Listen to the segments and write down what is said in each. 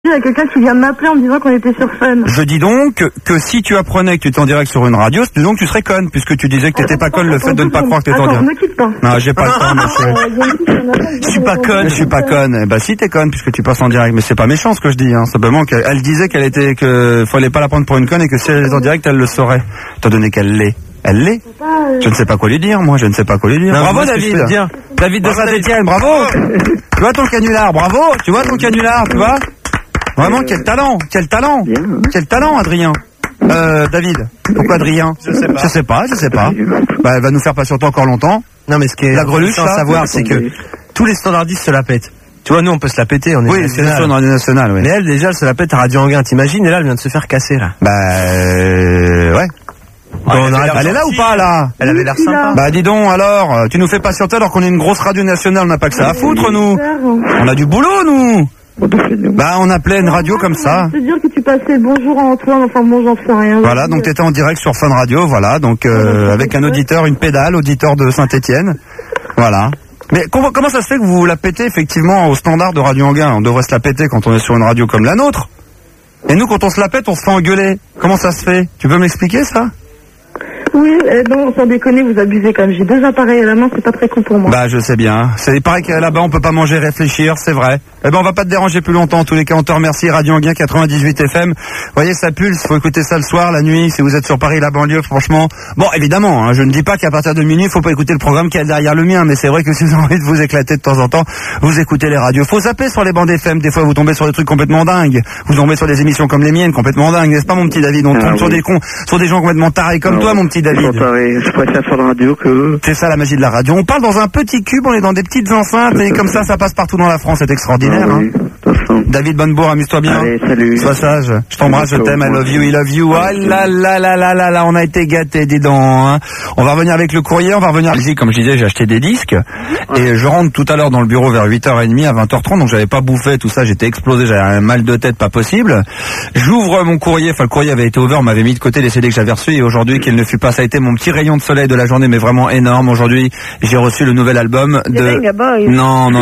Il y a quelqu'un qui vient de m'appeler en me disant qu'on était sur Fun. Je dis donc que si tu apprenais que tu étais en direct sur une radio, c'est donc tu serais conne, puisque tu disais que t'étais pas conne, le fait de ne pas croire que t'étais en direct. Ne quitte pas. Non, j'ai pas le temps, monsieur. Je suis pas conne. Je suis pas conne. Bah si, t'es conne, puisque tu passes en direct. Mais c'est pas méchant ce que je dis, hein. Simplement qu'elle disait que fallait pas la prendre pour une conne et que si elle est en direct, elle le saurait. Étant donné qu'elle l'est. Elle l'est. Je ne sais pas quoi lui dire, moi. Je ne sais pas quoi lui dire. Non, bravo, David. David de Saint-Étienne, bravo. Tu vois ton canular, bravo. Tu vois ton canular, tu vois. Vraiment, quel talent, quel talent, Adrien. David, pourquoi Adrien? Je sais pas. Bah, elle va nous faire patienter encore longtemps. Non, mais ce qui est la greluche, à savoir, c'est que tous les standardistes se la pètent. Tu vois, nous, on peut se la péter, on est oui, c'est sûr, on est national, oui. Mais elle, déjà, elle se la pète à Radio Anguin, t'imagines? Et là, elle vient de se faire casser, là. Bah, ouais. Elle est là ou pas, là? Elle avait l'air sympa. Bah, dis donc, alors, tu nous fais patienter alors qu'on est une grosse radio nationale, on n'a pas que ça à foutre, nous. On a du boulot, nous. Bah, on appelait une radio comme ça. Je veux dire que tu passais bonjour à Antoine, enfin bon, j'en sais rien. Voilà, donc t'étais en direct sur Fun Radio, voilà, donc avec un auditeur, une pédale, auditeur de Saint-Étienne. Voilà. Mais comment ça se fait que vous la pétez effectivement au standard de Radio Anguin? On devrait se la péter quand on est sur une radio comme la nôtre. Et nous, quand on se la pète, on se fait engueuler. Comment ça se fait? Tu peux m'expliquer ça? Oui, non, sans déconner, vous abusez quand même. J'ai 2 appareils à la main, c'est pas très cool pour moi. Bah, je sais bien. Il paraît que là-bas, on peut pas manger, réfléchir, c'est vrai. Eh ben, on va pas te déranger plus longtemps. En tous les cas, on te remercie. Radio Anguin 98 FM. Vous voyez, ça pulse. Faut écouter ça le soir, la nuit. Si vous êtes sur Paris, la banlieue, franchement. Bon, évidemment, hein, je ne dis pas qu'à partir de minuit, faut pas écouter le programme qui est derrière le mien. Mais c'est vrai que si vous avez envie de vous éclater de temps en temps, vous écoutez les radios. Faut zapper sur les bandes FM. Des fois, vous tombez sur des trucs complètement dingues. Vous tombez sur des émissions comme les miennes, complètement dingues. N'est-ce pas, mon petit David? On tombe sur des cons, sur des gens complètement tarés comme toi, mon petit David. Je préfère faire de radio que... C'est ça la magie de la radio. On parle dans un petit cube, on est dans des petites enceintes et comme ça passe partout dans la France. C'est extraordinaire. Oui, hein. David Bonnebourg, amuse-toi bien. Allez, salut. Sois sage. Je t'embrasse, je t'aime, I love you, I love you. Ah là là là là là là, on a été gâtés, dis donc. Hein. On va revenir avec le courrier, on va revenir ici. Comme je disais, j'ai acheté des disques et je rentre tout à l'heure dans le bureau vers 8h30 à 20h30, donc j'avais pas bouffé tout ça, j'étais explosé, j'avais un mal de tête pas possible. J'ouvre mon courrier, enfin le courrier avait été ouvert, on m'avait mis de côté les CD que j'avais reçus et aujourd'hui qu'il ne fut pas, ça a été mon petit rayon de soleil de la journée, mais vraiment énorme. Aujourd'hui, j'ai reçu le nouvel album de... Non,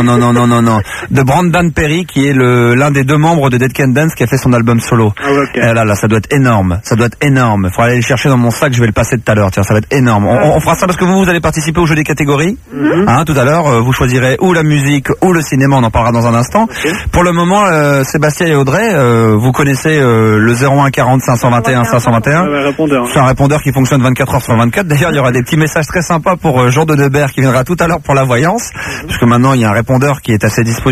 de Brandon Perry, qui est l'un des 2 membres de Dead Can Dance, qui a fait son album solo. Okay. Et là, ça doit être énorme. Il faudra aller le chercher dans mon sac, je vais le passer tout à l'heure. Tiens, ça va être énorme. On fera ça parce que vous allez participer au jeu des catégories. Hein, tout à l'heure, vous choisirez ou la musique ou le cinéma, on en parlera dans un instant. Okay. Pour le moment, Sébastien et Audrey, vous connaissez le 01 40 521 521. C'est un répondeur qui fonctionne 24 heures sur 24. D'ailleurs, il y aura des petits messages très sympas pour Jean de Nebert qui viendra tout à l'heure pour la voyance, puisque maintenant il y a un répondeur qui est à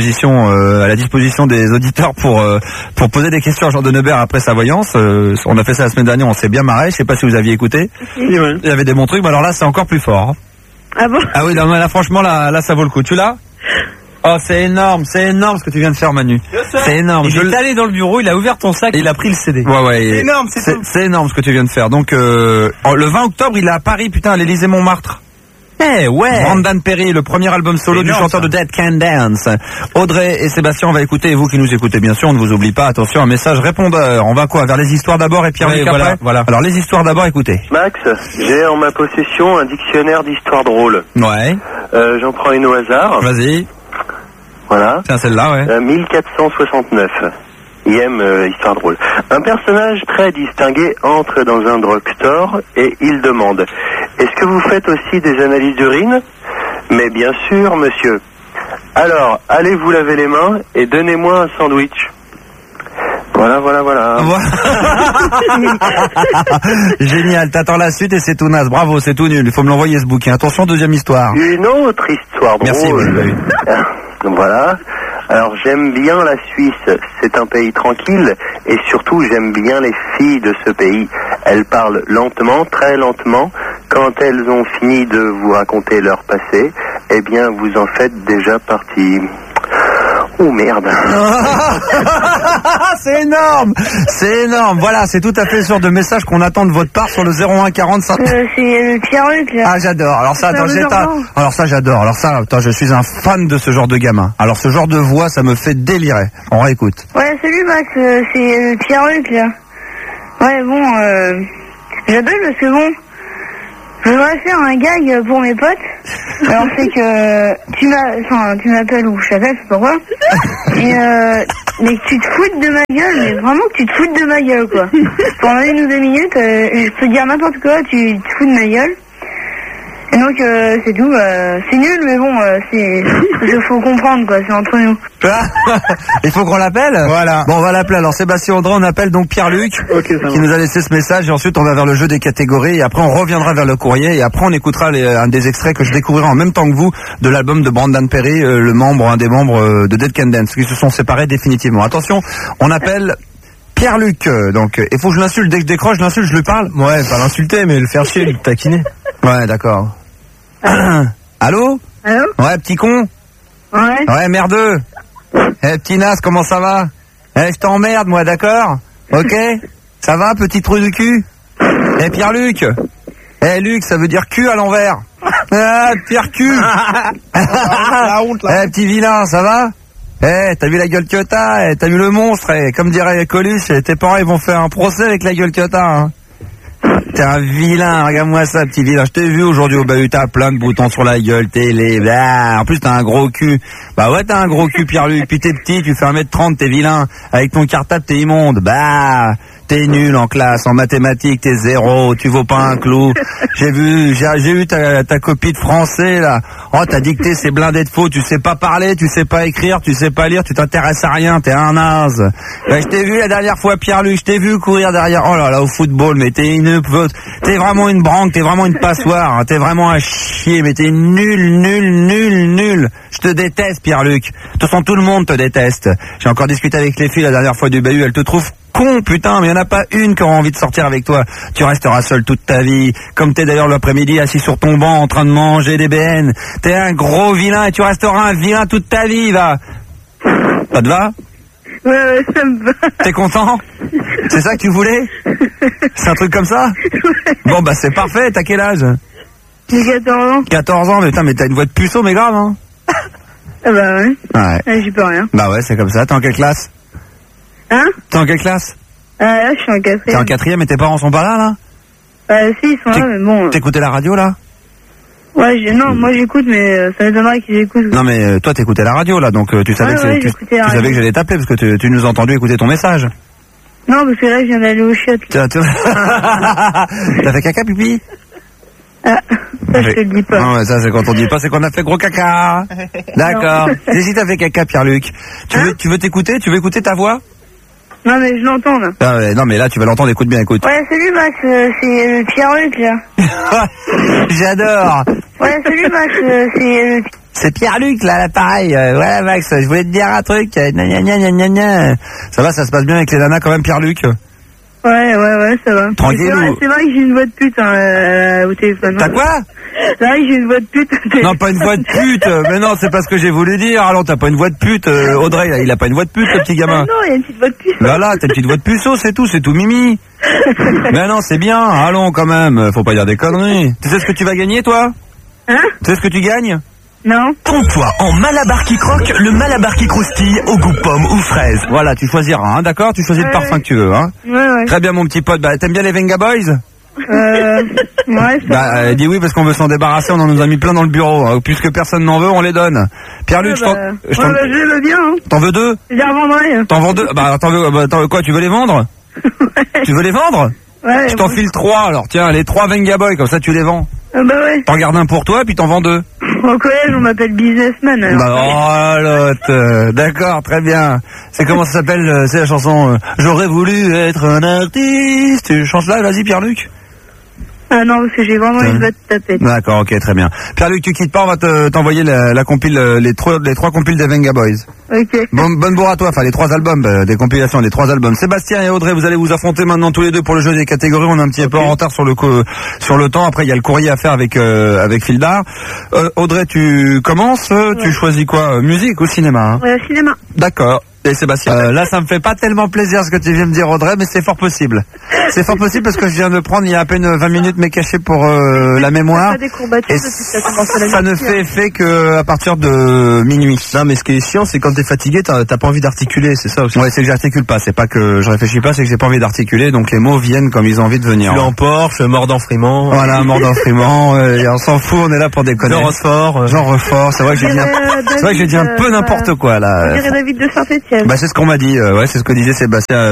la disposition des auditeurs pour poser des questions à Jean de Nebert après sa voyance. On a fait ça la semaine dernière, on s'est bien marré. Je sais pas si vous aviez écouté. Il y avait des bons trucs, mais alors là c'est encore plus fort. Ah bon? Ah oui, là franchement là ça vaut le coup. Tu l'as? Oh, c'est énorme ce que tu viens de faire, Manu. C'est énorme. Il est allé dans le bureau, il a ouvert ton sac et il a pris le CD. Ouais. C'est énorme, c'est énorme ce que tu viens de faire. Donc, le 20 octobre, il est à Paris, putain, à l'Élysée-Montmartre. Eh ouais. Brandon Perry, le premier album solo du chanteur de Dead Can Dance. Audrey et Sébastien, on va écouter, et vous qui nous écoutez, bien sûr, on ne vous oublie pas, attention, un message répondeur. On va quoi? Vers les histoires d'abord et Pierre-Luc après? Voilà. Alors, les histoires d'abord, écoutez. Max, j'ai en ma possession un dictionnaire d'histoires drôles. Ouais. J'en prends une au hasard. Vas-y. Voilà. Tiens, celle-là, ouais. 1469. Histoire drôle. Un personnage très distingué entre dans un drugstore et il demande: est-ce que vous faites aussi des analyses d'urine? Mais bien sûr, monsieur. Alors, allez vous laver les mains et donnez-moi un sandwich. Voilà. Génial, t'attends la suite et c'est tout naze. Bravo, c'est tout nul. Il faut me l'envoyer ce bouquin. Attention, deuxième histoire. Une autre histoire drôle. Merci, oui. Voilà. Alors j'aime bien la Suisse, c'est un pays tranquille et surtout j'aime bien les filles de ce pays. Elles parlent lentement, très lentement. Quand elles ont fini de vous raconter leur passé, eh bien vous en faites déjà partie. Oh merde. C'est énorme. Voilà, c'est tout à fait le genre de message qu'on attend de votre part sur le 01 45. C'est Pierre-Luc là. Ah, j'adore. Alors ça, j'adore. Alors ça, attends, je suis un fan de ce genre de gamin. Alors ce genre de voix, ça me fait délirer. On réécoute. Ouais, salut Max, c'est Pierre-Luc là. Ouais, bon, j'adore parce que bon, Je voudrais faire un gag pour mes potes. Alors c'est que tu m'appelles ou je t'appelle, je sais pas quoi. Et mais que tu te foutes de ma gueule, mais vraiment que tu te foutes de ma gueule quoi. Pendant 1 ou 2 minutes, je peux dire n'importe quoi, tu te fous de ma gueule. Et donc c'est tout, c'est nul mais bon, il faut comprendre quoi, c'est entre nous. Il faut qu'on l'appelle. Voilà. Bon, on va l'appeler. Alors Sébastien Audran, on appelle donc Pierre-Luc qui nous a laissé ce message et ensuite on va vers le jeu des catégories et après on reviendra vers le courrier et après on écoutera un des extraits que je découvrirai en même temps que vous de l'album de Brandon Perry, un des membres de Dead Can Dance, qui se sont séparés définitivement. Attention, on appelle Pierre-Luc, donc il faut que je l'insulte, dès que je décroche, je l'insulte, je lui parle. Ouais, pas l'insulter, mais le faire chier, le taquiner. Ouais, d'accord. Allô? Allô? Ouais, petit con? Ouais. Ouais, merdeux. Petit Nas, comment ça va? Je t'emmerde, moi, d'accord? Ok? Ça va, petit trou du cul? Pierre-Luc? Luc, ça veut dire cul à l'envers. Ah, Pierre cul. La honte, là. Petit vilain, ça va? T'as vu la gueule que t'as? T'as vu le monstre? Comme dirait Coluche, tes parents, ils vont faire un procès avec la gueule que t'as, hein. T'es un vilain, regarde-moi ça, petit vilain. Je t'ai vu aujourd'hui au bahut, t'as plein de boutons sur la gueule, t'es laid. En plus, t'as un gros cul. Bah ouais, t'as un gros cul, Pierre-Luc. Puis t'es petit, tu fais 1m30, t'es vilain. Avec ton cartable, t'es immonde. T'es nul en classe, en mathématiques, t'es 0, tu vaux pas un clou. J'ai eu ta copie de français, là. Oh, ta dictée, c'est blindé de faux. Tu sais pas parler, tu sais pas écrire, tu sais pas lire, tu t'intéresses à rien, t'es un naze. Je t'ai vu la dernière fois, Pierre-Luc, je t'ai vu courir derrière. Oh là là, au football, mais t'es vraiment une branque, t'es vraiment une passoire, hein, t'es vraiment un chier, mais t'es nul. Je te déteste, Pierre-Luc. De toute façon, tout le monde te déteste. J'ai encore discuté avec les filles la dernière fois du bahut, elles te trouvent con, putain, mais il n'y en a pas une qui aura envie de sortir avec toi. Tu resteras seul toute ta vie. Comme t'es d'ailleurs l'après-midi assis sur ton banc en train de manger des BN. T'es un gros vilain et tu resteras un vilain toute ta vie, va. Ça te va? Ouais, ça me va. T'es content? C'est ça que tu voulais? C'est un truc comme ça? Bon, bah c'est parfait, t'as quel âge? J'ai 14 ans. 14 ans, mais putain, mais t'as une voix de puceau, mais grave, hein? Ah bah ouais. Ouais. J'y peux rien. Bah ouais, c'est comme ça. T'es en quelle classe? Hein? T'es en quelle classe? Là, je suis en 4e. T'es en 4e et tes parents sont pas là, là? Si, ils sont là, mais bon. T'écoutais la radio, là? Ouais, non, moi j'écoute, mais ça m'étonnerait qu'ils écoutent. Non, mais toi, t'écoutais la radio, là, donc tu savais tu savais que j'allais t'appeler parce que tu nous as entendu écouter ton message. Non, parce que là, je viens d'aller au chiottes. T'as fait caca, pipi? Ah, ça, je te le dis pas. Non, mais ça, c'est quand on dit pas, c'est qu'on a fait gros caca. D'accord. Et si t'as fait caca, Pierre-Luc, tu veux t'écouter? Tu veux écouter ta voix? Non, mais je l'entends, là. Ah ouais, non, mais là, tu vas l'entendre, écoute bien, écoute. Ouais, salut, Max, c'est Pierre-Luc, là. J'adore. Ouais, salut, Max, c'est Pierre-Luc, là, l'appareil. Ouais, Max, je voulais te dire un truc. Ça va, ça se passe bien avec les nanas, quand même, Pierre-Luc? Ouais, ça va. Tranquille C'est vrai que j'ai une voix de pute, au téléphone. T'as quoi? C'est vrai que j'ai une voix de pute au téléphone. Non, pas une voix de pute. Mais non, c'est pas ce que j'ai voulu dire. Alors, t'as pas une voix de pute. Audrey, là, il a pas une voix de pute, le petit gamin. Non, il y a une petite voix de pute. Voilà, t'as une petite voix de puceau, c'est tout mimi. Mais non, c'est bien. Allons, quand même. Faut pas dire des conneries. Tu sais ce que tu vas gagner, toi? Hein? Tu sais ce que tu gagnes? Non. Trompe-toi en Malabar qui croque, le Malabar qui croustille au goût pomme ou fraise. Voilà, tu choisiras, hein, d'accord? Tu choisis le parfum que tu veux, hein? Ouais. Très bien, mon petit pote. Bah, t'aimes bien les Venga Boys? Ouais, ça dis oui parce qu'on veut s'en débarrasser, on en nous a mis plein dans le bureau. Hein. Puisque personne n'en veut, on les donne. Pierre-Luc, je les veux bien. Hein. T'en veux 2? Je les revendrai. T'en vends 2? Bah, attends, quoi, tu veux les vendre? Ouais. Tu veux les vendre? Ouais. Je t'en file 3, alors tiens, les 3 Venga Boys, comme ça tu les vends. Ah bah ouais. T'en gardes un pour toi, puis t'en vends 2. Au collège, on m'appelle businessman. Alors. Bah, oh, l'autre. D'accord, très bien. C'est comment ça s'appelle, c'est la chanson J'aurais voulu être un artiste. Tu chantes là, vas-y, Pierre-Luc. Ah non, parce que j'ai vraiment une voix de tapette. D'accord, ok, très bien. Pierre-Luc, tu quittes pas, on va t'envoyer la compile, les trois compiles des Venga Boys. Ok. Bonne bourre à toi, enfin les 3 albums, des compilations, les 3 albums. Sébastien et Audrey, vous allez vous affronter maintenant tous les deux pour le jeu des catégories. On est un petit peu en retard sur le temps. Après, il y a le courrier à faire avec Fildar. Audrey, tu commences. Tu choisis quoi? Musique ou cinéma? Cinéma. D'accord. Et Sébastien, là, ça me fait pas tellement plaisir ce que tu viens de dire, Audrey, mais c'est fort possible. C'est fort possible parce que je viens de prendre il y a à peine 20 minutes mes cachets pour la mémoire. Et ça ne fait effet que à partir de minuit. Non, mais ce qui est chiant, c'est quand t'es fatigué, t'as pas envie d'articuler, c'est ça aussi. Ouais, c'est que j'articule pas. C'est pas que je réfléchis pas, c'est que j'ai pas envie d'articuler. Donc les mots viennent comme ils ont envie de venir. Tu l'emportes, mordant friment. Voilà, mordant friment. Et on s'en fout, on est là pour déconner. Jean Rochefort. C'est vrai que j'ai dit un peu n'importe quoi là. Je dirais David de Saint-Etienne. Bah c'est ce qu'on m'a dit. Ouais, c'est ce que disait Sébastien.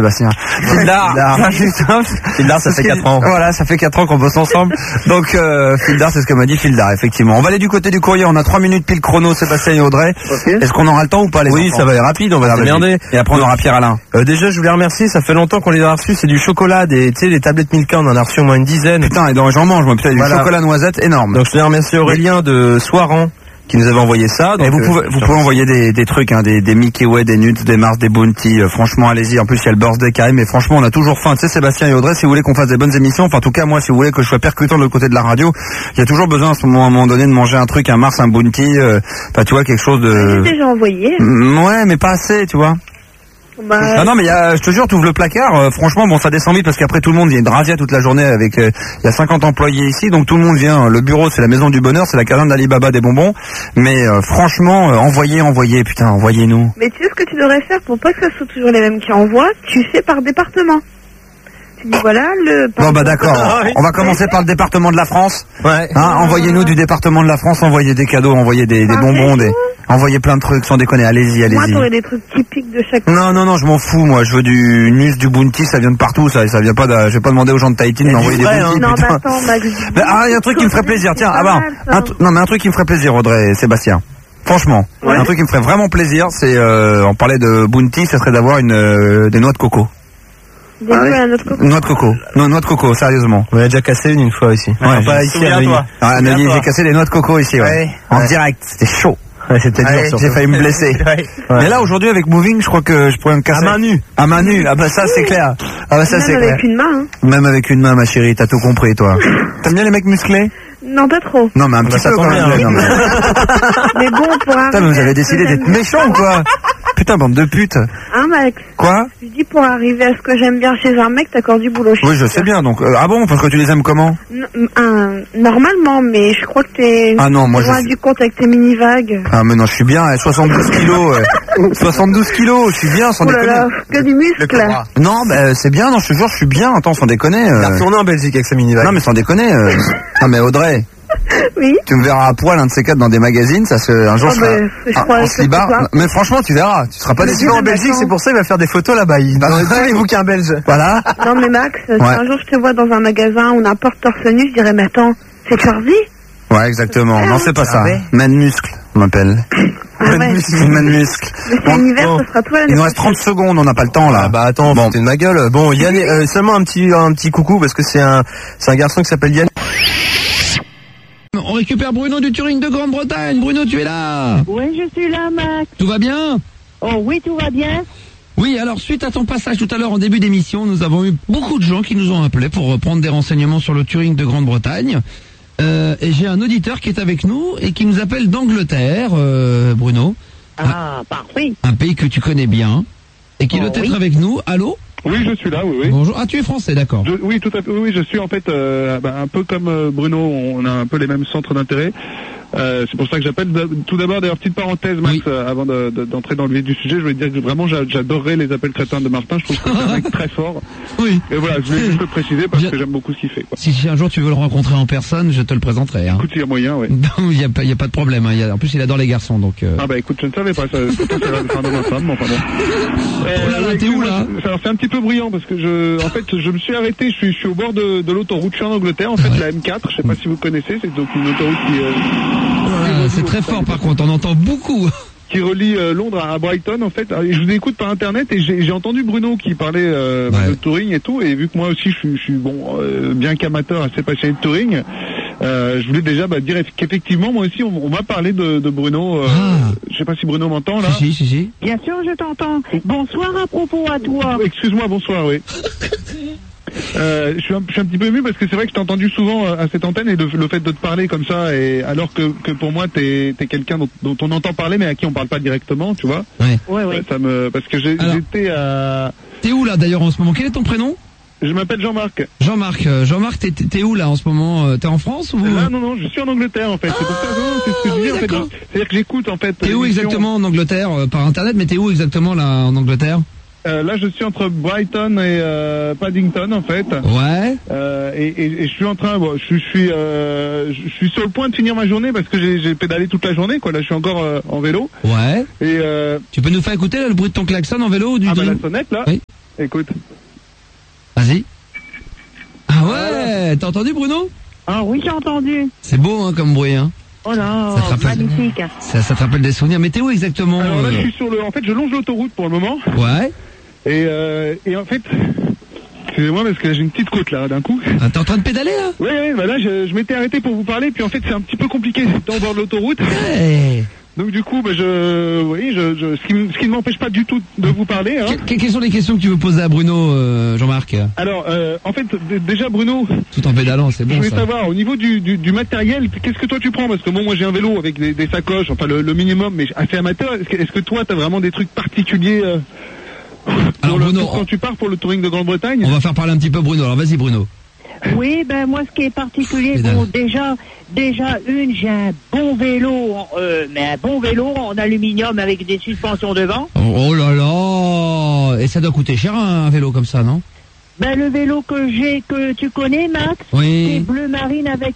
Fildar, ça fait 4 ans. Voilà, ça fait 4 ans qu'on bosse ensemble. Donc Fildar, c'est ce que m'a dit Fildar, effectivement. On va aller du côté du courrier. On a 3 minutes pile chrono, Sébastien et Audrey. Okay. Est-ce qu'on aura le temps ou pas les Oui, enfants? ça va aller rapide, on va se merder. Et après on aura Pierre-Alain. Déjà, je voulais remercier, ça fait longtemps qu'on les a reçus, c'est du chocolat, tu sais, les tablettes Milka, on en a reçu au moins une dizaine. Putain, et donc j'en mange, moi, putain, du chocolat noisette énorme. Donc je voulais remercier Aurélien de Soiran qui nous avait envoyé ça. Donc, et vous pouvez envoyer des trucs, hein, des Mickey Way, des Nuts, des Mars, des Bounty. Franchement, allez-y. En plus, il y a le birthday qui arrive, mais franchement, on a toujours faim. Tu sais, Sébastien et Audrey, si vous voulez qu'on fasse des bonnes émissions, enfin, en tout cas, moi, si vous voulez que je sois percutant de l'autre côté de la radio, il y a toujours besoin à un moment donné de manger un truc, un Mars, un Bounty, enfin, tu vois, quelque chose de... J'ai déjà envoyé. Ouais, mais pas assez, tu vois. Bah... Non mais je te jure, tu ouvres le placard, franchement bon ça descend vite parce qu'après tout le monde, il y a une razzia toute la journée avec il y a 50 employés ici, donc tout le monde vient, le bureau c'est la maison du bonheur, c'est la caserne d'Alibaba des bonbons, mais franchement envoyez, putain, envoyez-nous. Mais tu sais ce que tu devrais faire pour pas que ça soit toujours les mêmes qui envoient, tu fais par département. Tu dis voilà le... Bon bah d'accord, on va commencer par le département de la France. Ouais. Hein, envoyez-nous du département de la France, envoyez des cadeaux, envoyez des bonbons, envoyez plein de trucs, sans déconner, allez-y. Moi t'aurais des trucs typiques de chaque... Non, je m'en fous, moi, je veux du Nus, du Bounty, ça vient de partout, ça vient pas je vais pas demander aux gens de Tahiti de m'envoyer des Bounty, Non, putain. mais attends, Max... il y a un truc qui me ferait plaisir, tiens, un truc qui me ferait plaisir, Audrey et Sébastien. Franchement, un truc qui me ferait vraiment plaisir, c'est, on parlait de Bounty, ça serait d'avoir des noix de coco. Des noix de coco. Noix de coco, sérieusement. On a déjà cassé une fois ici. Ouais, pas ici à Neuilly. À Neuilly, j'ai cassé des noix de coco ici, ouais. En direct, c'était chaud. Ouais, c'était dur, j'ai failli me blesser. Mais là, aujourd'hui, avec Moving, je crois que je pourrais me casser. À main nue. Ah bah ça, c'est clair. Ah bah ça, c'est clair. Même avec une main, hein. Même avec une main, ma chérie, t'as tout compris, toi. T'aimes bien les mecs musclés? Non, pas trop. Non, mais un petit peu quand même. Mais bon, pour arriver... Putain, mais vous avez décidé d'être méchant ou quoi? Putain, bande de putes. Hein, Max? Quoi? Je dis pour arriver à ce que j'aime bien chez un mec, t'accordes du boulot. Oui, je sais bien, donc... ah bon? Parce que tu les aimes comment? Normalement, mais je crois que t'es... Ah non, moi loin du compte avec tes mini-vagues. Ah mais non, je suis bien, 72 kilos. 72 kilos, je suis bien, sans déconner. Là, que du muscle. Non, bah c'est bien, non, je te jure, je suis bien. Attends, sans déconner. Il a retourné en Belgique avec sa mini-vague. Non, mais sans déconner. Non, mais Audrey... Oui. Tu me verras à poil un de ces quatre dans des magazines, ça se un jour en slibard. Mais franchement, tu verras, tu seras pas déçu. En Belgique, c'est pour ça il va faire des photos là-bas. Il va tous les bouquins belges. Voilà. Non mais Max, si un jour je te vois dans un magasin ou n'importe torse nu, je dirais mais attends, c'est Charlie? Ouais, exactement. Non, c'est pas ça. Man muscle, on m'appelle. Man muscle. Mais c'est l'univers, ce sera toi. Il nous reste 30 secondes, on n'a pas le temps là. Ah bah attends, bon, t'es de ma gueule. Bon, Yann, seulement un petit coucou parce que c'est un garçon qui s'appelle Yann. On récupère Bruno du Touring de Grande-Bretagne. Bruno, tu es là? Oui, je suis là, Max. Tout va bien? Oh oui, tout va bien. Oui, alors suite à ton passage tout à l'heure en début d'émission, nous avons eu beaucoup de gens qui nous ont appelés pour prendre des renseignements sur le Touring de Grande-Bretagne. Et j'ai un auditeur qui est avec nous et qui nous appelle d'Angleterre, Bruno. Ah, parfait. Un pays que tu connais bien et qui doit être avec nous. Allô? Oui, je suis là, oui. Bonjour. Ah, tu es français, d'accord. Oui, tout à fait. Oui, je suis en fait un peu comme Bruno, on a un peu les mêmes centres d'intérêt. C'est pour ça que j'appelle. Tout d'abord, d'ailleurs, petite parenthèse, Max, avant d'entrer dans le vif du sujet, je voulais dire que vraiment j'adorerais les appels crétins de Martin. Je trouve que c'est un mec très fort. Oui. Et voilà, je voulais juste le préciser parce que j'aime beaucoup ce qu'il fait. Quoi. Si un jour tu veux le rencontrer en personne, je te le présenterai. Hein. Écoute, il y a moyen, oui. Non, il y a pas de problème. Hein. En plus, il adore les garçons, donc. Ah bah écoute, je ne savais pas. Ça va de ma femme, mais enfin bon. T'es où là? C'est un petit peu bruyant parce que je me suis arrêté. Je suis au bord de l'autoroute. Je suis en Angleterre, en fait, la M4. Je sais pas si vous connaissez. C'est donc une autoroute qui. C'est très fort, par contre. On entend beaucoup. Qui relie Londres à Brighton, en fait. Et je vous écoute par internet et j'ai entendu Bruno qui parlait de touring et tout. Et vu que moi aussi je suis bien qu'amateur, assez passionné de touring, je voulais déjà dire qu'effectivement moi aussi on m'a parlé de Bruno. Je sais pas si Bruno m'entend là. Si. Bien sûr, je t'entends. Bonsoir à propos à toi. Excuse-moi, bonsoir, oui. Je suis un petit peu ému parce que c'est vrai que je t'ai entendu souvent à cette antenne et le fait de te parler comme ça, et alors que pour moi t'es quelqu'un dont on entend parler mais à qui on parle pas directement, tu vois. Ouais. Parce que j'étais à... T'es où là d'ailleurs en ce moment? Quel est ton prénom? Je m'appelle Jean-Marc. Jean-Marc, t'es où là en ce moment? T'es en France ou? Non, je suis en Angleterre en fait. C'est pour ça, c'est ce que je dis en fait. C'est-à-dire que j'écoute en fait. T'es où exactement en Angleterre? Par internet, mais t'es où exactement là en Angleterre? Là, je suis entre Brighton et Paddington en fait. Ouais. Et je suis en train, je suis sur le point de finir ma journée parce que j'ai pédalé toute la journée quoi. Là, je suis encore en vélo. Ouais. Et tu peux nous faire écouter là, le bruit de ton klaxon en vélo ou du la sonnette là. Oui. Écoute. Vas-y. Ah ouais, t'as entendu Bruno? Ah oui, j'ai entendu. C'est beau hein, comme bruit hein. Oh là, magnifique. Ça te rappelle des souvenirs. Mais t'es où exactement? Alors là, je suis en fait, je longe l'autoroute pour le moment. Ouais. Et en fait, excusez-moi parce que j'ai une petite côte là d'un coup. Ah, t'es en train de pédaler là? Oui, bah là, je m'étais arrêté pour vous parler, puis en fait, c'est un petit peu compliqué au bord de l'autoroute. Hey. Donc du coup, ce qui ne m'empêche pas du tout de vous parler. Hein. Quelles sont les questions que tu veux poser à Bruno, Jean-Marc? Alors, en fait, déjà Bruno... Tout en pédalant, c'est bon ça. Je voulais savoir, au niveau du matériel, qu'est-ce que toi tu prends? Parce que moi j'ai un vélo avec des sacoches, enfin le minimum, mais assez amateur. Est-ce que toi, t'as vraiment des trucs particuliers Alors Bruno, quand tu pars pour le touring de Grande-Bretagne? On va faire parler un petit peu Bruno. Alors vas-y Bruno. Oui, ben moi ce qui est particulier, bon déjà j'ai un bon vélo, mais un bon vélo en aluminium avec des suspensions devant. Oh là là. Et ça doit coûter cher un vélo comme ça, non? Ben le vélo que j'ai, que tu connais Max, oui. C'est bleu marine avec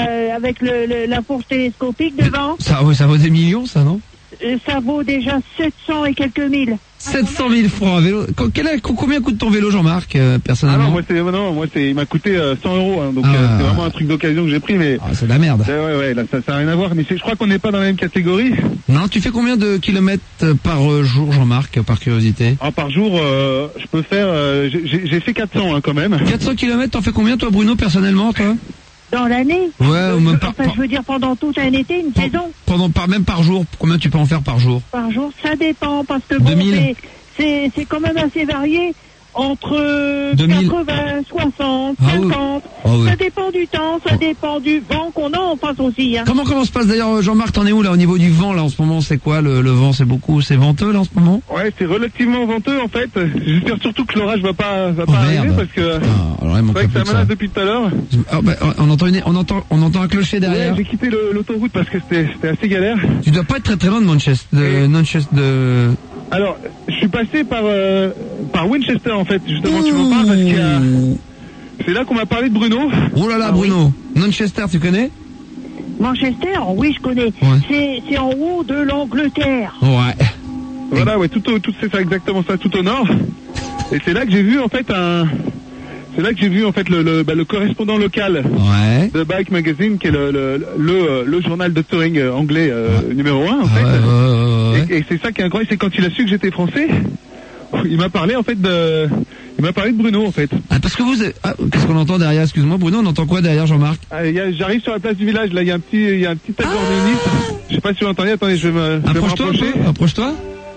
la fourche télescopique devant. Ça vaut des millions ça, non? Ça vaut déjà 700 et quelques mille. 700 000 francs un vélo. Combien coûte ton vélo, Jean-Marc, personnellement? Moi, il m'a coûté 100 euros, hein, donc c'est vraiment un truc d'occasion que j'ai pris, mais... Ah, c'est de la merde. Ouais, là, ça n'a rien à voir, mais je crois qu'on n'est pas dans la même catégorie. Non, tu fais combien de kilomètres par jour, Jean-Marc, par curiosité? Par jour, je peux faire... j'ai fait 400, hein, quand même. 400 kilomètres, t'en fais combien, toi, Bruno, personnellement, toi? Dans l'année? Ouais, ou même je veux dire pendant tout un été, une saison. Même par jour. Combien tu peux en faire par jour? Par jour, ça dépend, parce que bon, c'est quand même assez varié. Entre 80, 60, 50. Ça dépend du temps, ça dépend du vent qu'on a en face aussi. Hein. Comment se passe d'ailleurs, Jean-Marc, t'en es où là au niveau du vent là en ce moment? C'est quoi le vent? C'est venteux là en ce moment? Ouais, c'est relativement venteux en fait. J'espère surtout que l'orage va pas arriver parce que c'est vrai que ça menace depuis tout à l'heure. On entend un clocher derrière. Ouais, j'ai quitté l'autoroute parce que c'était assez galère. Tu dois pas être très loin de Manchester. Alors, je suis passé par Winchester en fait, justement tu m'en parles parce que c'est là qu'on m'a parlé de Bruno. Oh là là, Bruno. Manchester, tu connais? Manchester, oui je connais. Ouais. C'est en haut de l'Angleterre. Ouais. Voilà, ouais, c'est ça, exactement ça, tout au nord. Et c'est là que j'ai vu en fait le correspondant local de Bike Magazine, qui est le journal de touring anglais numéro 1 en fait. Et c'est ça qui est incroyable, c'est quand il a su que j'étais français, il m'a parlé en fait de Bruno en fait. Ah, parce que qu'est-ce qu'on entend derrière? Excuse-moi Bruno, on entend quoi derrière, Jean-Marc? J'arrive sur la place du village, là il y a un petit agorniste. Je sais pas si vous l'entendez, attendez, je vais me rapprocher. Approche-toi.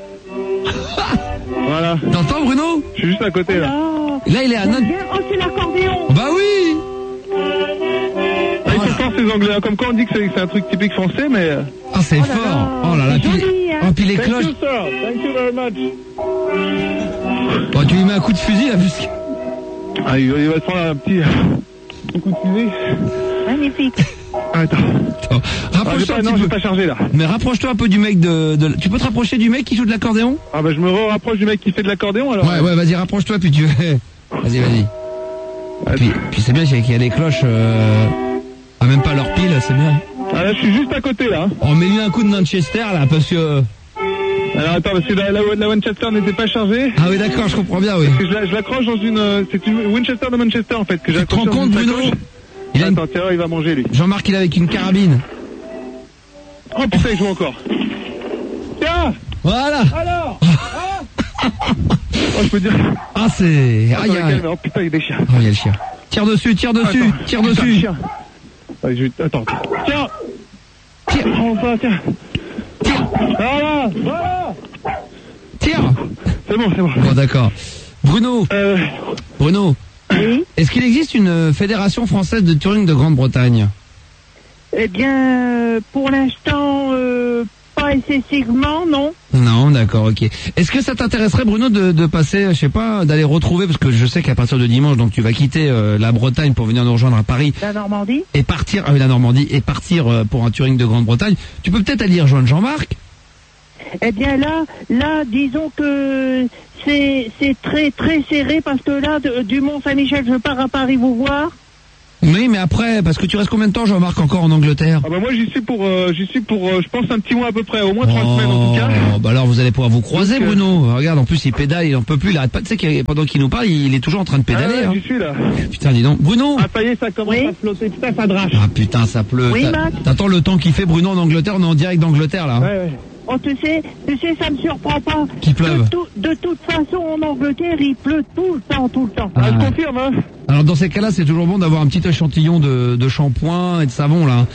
Voilà. T'entends Bruno? Je suis juste à côté là. Là il est à notre... Oh, c'est l'accordéon. Bah oui. Ils sont forts ces Anglais, comme quoi on dit que c'est un truc typique français, mais... Ah c'est fort. Oh là là. Puis les cloches... Thank you sir, thank you very much. Bon, tu lui mets un coup de fusil là, puisque... Ah, il va se prendre un petit coup de fusil. Magnifique. Attends. Rapproche-toi non, je vais pas charger là. Mais rapproche-toi un peu du mec Tu peux te rapprocher du mec qui joue de l'accordéon? Ah bah je me rapproche du mec qui fait de l'accordéon alors. Ouais, vas-y, rapproche-toi puis tu... Vas-y. Puis c'est bien qu'il y a les cloches... même pas leur pile, c'est bien. Ah là je suis juste à côté là. On met lui un coup de Manchester là, parce que... Alors attends, parce que la Winchester n'était pas chargée. Ah oui d'accord, je comprends bien, oui. Parce que je l'accroche dans c'est une Winchester de Manchester en fait que j'ai accroché. Tu te rends compte Bruno? Attends, tiens, il va manger lui. Jean-Marc il est avec une carabine. Oh putain, il joue encore. Tiens. Voilà. Alors. Oh, je peux dire. Ah c'est... Oh putain, il y a des chiens. Oh, il y a le chien. Tire dessus. Tire dessus. Chien. Attends. Tiens. Oh ça, tiens. Voilà. Tire. C'est bon. Bon d'accord. Bruno. Oui. Est-ce qu'il existe une fédération française de touring de Grande-Bretagne? Eh bien, pour l'instant, pas excessivement, non. Non, d'accord, ok. Est-ce que ça t'intéresserait, Bruno, de passer, je sais pas, d'aller retrouver, parce que je sais qu'à partir de dimanche, donc tu vas quitter la Bretagne pour venir nous rejoindre à Paris. La Normandie. Et partir, la Normandie, et partir pour un touring de Grande-Bretagne. Tu peux peut-être aller rejoindre Jean-Marc? Eh bien là, disons que c'est très très serré parce que là, du Mont-Saint-Michel, je pars à Paris vous voir. Oui, mais après, parce que tu restes combien de temps, Jean-Marc, encore en Angleterre? Ah bah moi j'y suis pour, je pense un petit mois à peu près, au moins 3 semaines en tout cas. Bah alors vous allez pouvoir vous croiser, donc, Bruno. Regarde, en plus il pédale, il en peut plus, il arrête pas. Tu sais que pendant qu'il nous parle, il est toujours en train de pédaler. Ah ouais, j'y suis là. Putain, dis donc, Bruno. Ah ça y est, ça commence à flotter, putain, ça drache. Ah putain, ça pleut. Oui, Max. T'attends le temps qu'il fait, Bruno, en Angleterre, on est en direct d'Angleterre là. Ouais. Oh, tu sais, ça me surprend pas. Qu'il pleuve. De toute façon, en Angleterre, il pleut tout le temps. Ah, je confirme, hein. Alors dans ces cas-là, c'est toujours bon d'avoir un petit échantillon de shampoing et de savon là.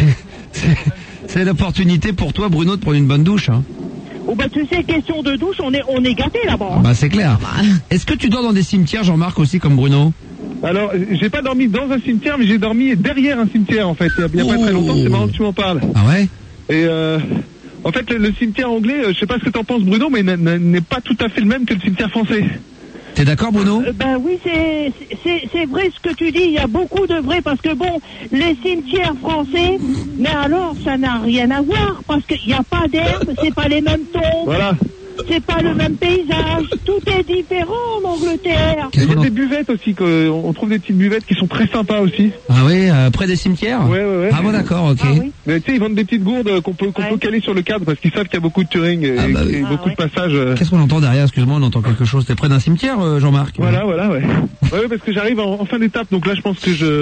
C'est l'opportunité pour toi, Bruno, de prendre une bonne douche. Hein. Oh bah tu sais, question de douche, on est gâtés là-bas. Bah c'est clair. Est-ce que tu dors dans des cimetières, Jean-Marc, aussi comme Bruno? Alors, j'ai pas dormi dans un cimetière, mais j'ai dormi derrière un cimetière en fait. Il y a pas très longtemps, c'est marrant que tu m'en parles. Ah ouais? Et en fait, le cimetière anglais, je sais pas ce que t'en penses, Bruno, mais n'est pas tout à fait le même que le cimetière français. T'es d'accord, Bruno? Ben oui, c'est vrai ce que tu dis, il y a beaucoup de vrai, parce que bon, les cimetières français, mais alors ça n'a rien à voir, parce qu'il n'y a pas d'herbe, c'est pas les mêmes tombes. Voilà. C'est pas le même paysage, tout est différent en Angleterre. Il y a des buvettes aussi, on trouve des petites buvettes qui sont très sympas aussi. Ah oui, près des cimetières? Ouais. Ah bon, d'accord, ok. Ah, oui. Mais tu sais, ils vendent des petites gourdes qu'on peut caler sur le cadre parce qu'ils savent qu'il y a beaucoup de touring et beaucoup de passages. Qu'est-ce qu'on entend derrière? Excuse-moi, on entend quelque chose. T'es près d'un cimetière, Jean-Marc? Voilà, ouais. Ouais, parce que j'arrive en fin d'étape, donc là je pense que je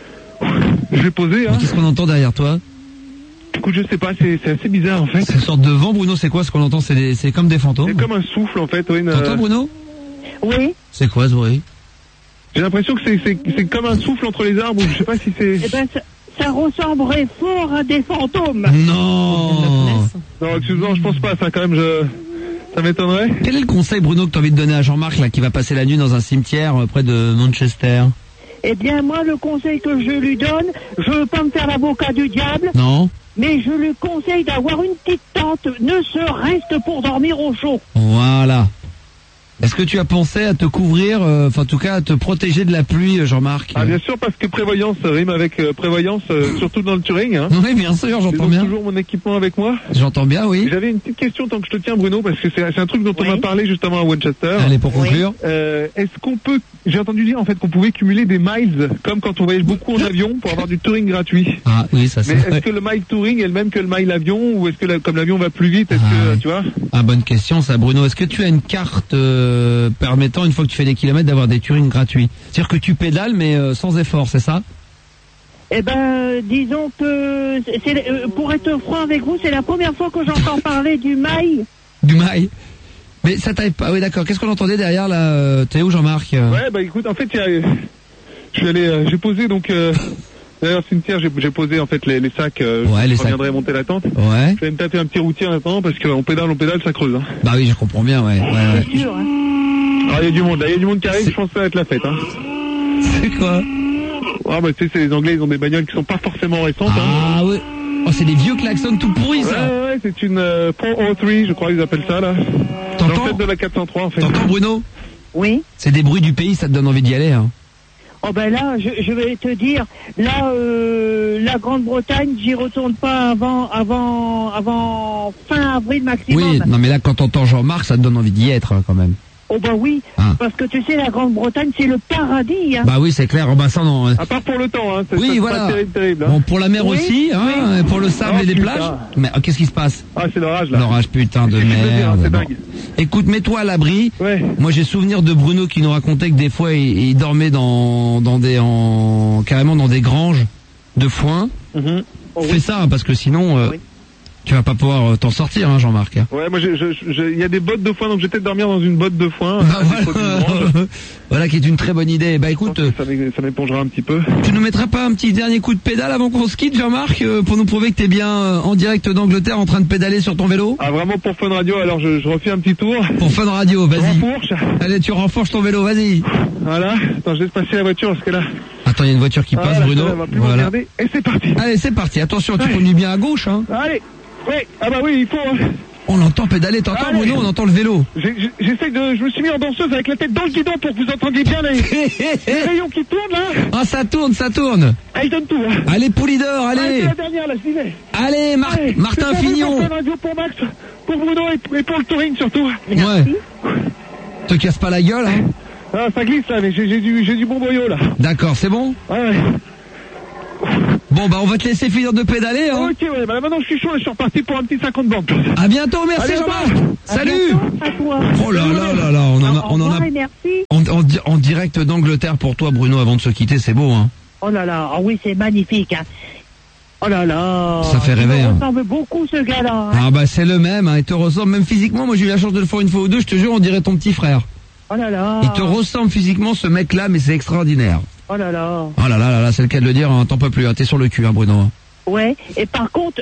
vais poser. Hein. Qu'est-ce qu'on entend derrière toi? Écoute, je sais pas, c'est assez bizarre en fait. C'est une sorte de vent, Bruno, c'est quoi ce qu'on entend? C'est comme des fantômes? C'est comme un souffle en fait. Oui, T'entends, Bruno? Oui. C'est quoi ce bruit? J'ai l'impression que c'est comme un souffle entre les arbres, je sais pas si c'est... Eh ben, ça ressemblerait fort à des fantômes. Non. Non, excuse-moi, je pense pas, ça quand même, ça m'étonnerait. Quel est le conseil, Bruno, que tu as envie de donner à Jean-Marc là, qui va passer la nuit dans un cimetière près de Manchester? Eh bien, moi, le conseil que je lui donne, je veux pas me faire l'avocat du diable. Non. Mais je lui conseille d'avoir une petite tente, ne serait-ce que pour dormir au chaud. Voilà. Est-ce que tu as pensé à te couvrir, en tout cas à te protéger de la pluie, Jean-Marc? Ah bien sûr, parce que prévoyance rime avec prévoyance, surtout dans le touring. Hein. Oui, bien sûr, j'entends bien. J'ai toujours mon équipement avec moi. J'entends bien, oui. J'avais une petite question tant que je te tiens, Bruno, parce que c'est un truc dont on m'a parlé justement à Winchester. Allez, pour conclure. Est-ce qu'on peut... J'ai entendu dire en fait qu'on pouvait cumuler des miles, comme quand on voyage beaucoup en avion, pour avoir du touring gratuit. Ah oui, ça c'est... Mais est-ce que le mile touring est le même que le mile avion, ou est-ce que comme l'avion va plus vite, est-ce que, tu vois? Ah, bonne question ça, Bruno. Est-ce que tu as une carte permettant, une fois que tu fais des kilomètres, d'avoir des touring gratuits? C'est-à-dire que tu pédales, mais sans effort, c'est ça? Eh ben, disons que, pour être franc avec vous, c'est la première fois que j'entends parler du mile. Du mile? Mais ça t'aille pas. Oui, d'accord. Qu'est-ce qu'on entendait derrière là? T'es où, Jean-Marc? Ouais, bah écoute, en fait, j'ai posé donc derrière le cimetière, j'ai posé en fait les sacs. Je reviendrai monter la tente. Ouais. Je vais me taper un petit routier en attendant parce qu'on pédale, ça creuse. Hein. Bah oui, je comprends bien, ouais. C'est sûr, hein. Alors il y a du monde, là, il y a du monde qui arrive. Je pense que ça va être la fête. Hein. C'est quoi? Ah bah tu sais, c'est les Anglais, ils ont des bagnoles qui sont pas forcément récentes. Ah hein. ouais. Oh, c'est des vieux klaxons tout pourris, ça. Ouais, c'est une 403, je crois ils appellent ça là. T'entends? Tête de la 403 en fait. T'entends, Bruno? Oui. C'est des bruits du pays, ça te donne envie d'y aller, hein. Oh ben là, je vais te dire, là, la Grande-Bretagne, j'y retourne pas avant fin avril maximum. Oui, non mais là, quand t'entends Jean-Marc, ça te donne envie d'y être, quand même. Oh bah oui, parce que tu sais, la Grande-Bretagne, c'est le paradis. Hein. Bah oui, c'est clair. Oh bah ça non. À part pour le temps, hein. Oui, voilà. Pas terrible. Hein. Bon, pour la mer aussi, hein, et pour le sable et les plages. Mais qu'est-ce qui se passe? Ah, c'est l'orage là. L'orage, putain de merde. C'est dingue. Écoute, mets-toi à l'abri. Ouais. Moi, j'ai souvenir de Bruno qui nous racontait que des fois, il dormait carrément dans des granges de foin. Fais ça, hein, parce que sinon. Tu vas pas pouvoir t'en sortir, hein, Jean-Marc. Ouais, moi, il y a des bottes de foin, donc je vais peut-être dormir dans une botte de foin. Voilà, qui est une très bonne idée. Bah écoute, ça m'épongera un petit peu. Tu nous mettras pas un petit dernier coup de pédale avant qu'on se quitte, Jean-Marc, pour nous prouver que t'es bien en direct d'Angleterre en train de pédaler sur ton vélo? Ah, vraiment pour Fun Radio, alors je refais un petit tour. Pour Fun Radio, vas-y. Renfourche. Allez, tu renforces ton vélo, vas-y. Voilà, attends, je laisse passer la voiture parce que là... Attends, il y a une voiture qui passe, Bruno. On va plus regarder, et c'est parti. Allez, c'est parti, attention, tu conduis bien à gauche, hein. Allez, oui, ah bah oui, il faut... Hein. On l'entend pédaler, t'entends Bruno, on entend le vélo. Je me suis mis en danseuse avec la tête dans le guidon pour que vous entendiez bien les rayons qui tournent là. Ah, ça tourne. Ah, il donne tout. Hein. Allez, Poulidor, allez. C'est la dernière là, je disais. Allez, Martin Fignon. Pour Radio, pour Max, pour Bruno et pour le touring surtout. Ouais. Te casse pas la gueule, hein. Ah, ça glisse là, mais j'ai du bon boyau là. D'accord, c'est bon? Ouais. Bon, bah on va te laisser finir de pédaler, hein. Ok, ouais, bah maintenant je suis chaud et je suis reparti pour un petit 50 bandes. À bientôt, merci Jean-Marc. Salut. À toi. Oh là là, on en a merci. en direct d'Angleterre pour toi, Bruno, avant de se quitter, c'est beau, hein. Oh là là, ah oui, c'est magnifique, hein. Oh là là. Ça fait rêver, hein. Il me ressemble beaucoup, ce gars-là. Hein. Ah bah c'est le même, hein. Il te ressemble même physiquement. Moi j'ai eu la chance de le faire une fois ou deux, je te jure, on dirait ton petit frère. Oh là là. Il te ressemble physiquement, ce mec-là, mais c'est extraordinaire. Oh là là. Oh là là, c'est le cas de le dire, hein. T'en peux plus, hein. T'es sur le cul, hein, Bruno. Ouais, et par contre,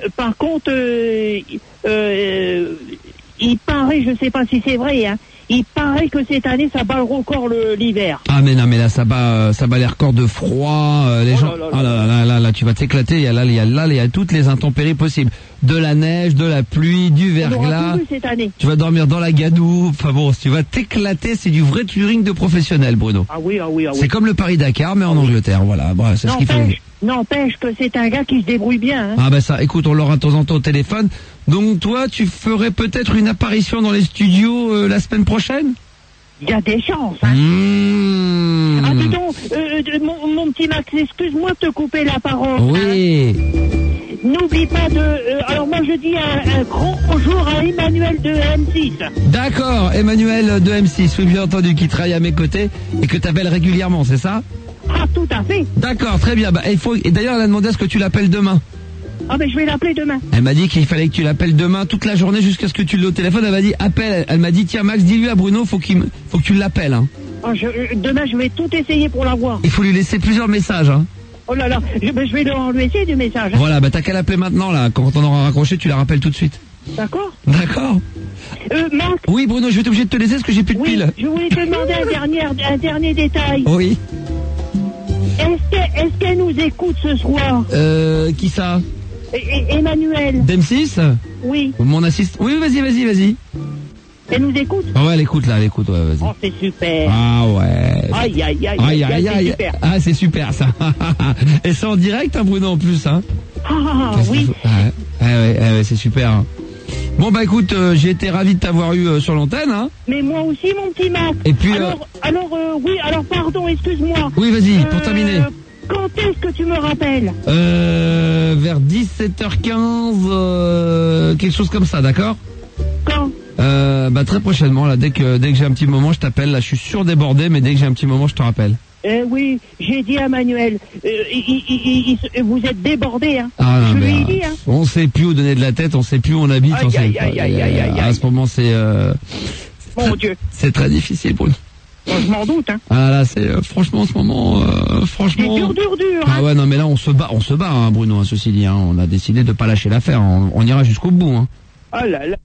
il paraît, je sais pas si c'est vrai, hein, il paraît que cette année ça bat le record l'hiver. Ah mais non, mais là ça bat les records de froid, les gens. Oh là, tu vas t'éclater. Il y a toutes les intempéries possibles, de la neige, de la pluie, du verglas. Cette année. Tu vas dormir dans la gadoue. Enfin bon, tu vas t'éclater. C'est du vrai touring de professionnel, Bruno. Ah oui. C'est comme le Paris-Dakar, mais en Angleterre. Voilà, bref, c'est ce qu'il faut. N'empêche que c'est un gars qui se débrouille bien. Hein. Ah bah ça, écoute, on l'aura de temps en temps au téléphone. Donc toi, tu ferais peut-être une apparition dans les studios la semaine prochaine? Il y a des chances. Hein. Ah dis donc, mon petit Max, excuse-moi de te couper la parole. Oui. Hein. N'oublie pas de... alors moi je dis un grand bonjour à Emmanuel de M6. D'accord, Emmanuel de M6, oui bien entendu, qui travaille à mes côtés et que t'appelles régulièrement, c'est ça? Ah, tout à fait. D'accord, très bien. Bah, et d'ailleurs, elle a demandé à ce que tu l'appelles demain. Ah, ben je vais l'appeler demain. Elle m'a dit qu'il fallait que tu l'appelles demain toute la journée jusqu'à ce que tu l'aies au téléphone. Elle m'a dit appelle. Elle m'a dit tiens Max, dis-lui à Bruno, faut que tu l'appelles. Hein. Ah, demain, je vais tout essayer pour l'avoir. Il faut lui laisser plusieurs messages. Hein. Oh là là, je vais lui laisser du message. Hein. Voilà, bah t'as qu'à l'appeler maintenant là. Quand on aura raccroché, tu la rappelles tout de suite. D'accord. Max. Oui, Bruno, je vais être obligé de te laisser parce que j'ai plus de piles. Je voulais te demander un dernier détail. Oui. Est-ce qu'elle nous écoute ce soir? Qui ça? Emmanuel. d'M6? Oui. Mon assiste. Oui, vas-y. Elle nous écoute? Ah ouais, elle écoute, ouais, vas-y. Oh, c'est super. Ah ouais. Aïe, c'est super. Ah, c'est super, ça. Et c'est en direct, hein, Bruno, en plus, hein. Ah, oui. Ouais, c'est super. Hein. Bon, bah écoute, j'ai été ravi de t'avoir eu sur l'antenne, hein. Mais moi aussi, mon petit Max. Et puis... alors, pardon, excuse-moi. Oui, vas-y, pour terminer. Quand est-ce que tu me rappelles? Vers 17h15, quelque chose comme ça, d'accord? Quand? Bah très prochainement, là, dès que j'ai un petit moment, je t'appelle. Là, je suis surdébordé, mais dès que j'ai un petit moment, je te rappelle. Oui, j'ai dit à Manuel, vous êtes débordé, hein. Ah, je lui ai dit, hein. On sait plus où donner de la tête, on sait plus où on habite. Aïe. À ce moment, c'est... Mon Dieu. C'est très difficile pour nous. Bon, je m'en doute, hein. Ah là, c'est franchement en ce moment, franchement. C'est dur. Hein. Ah ouais, non mais là on se bat, hein, Bruno, hein, ceci dit, hein. On a décidé de pas lâcher l'affaire, on ira jusqu'au bout, hein. Oh là là.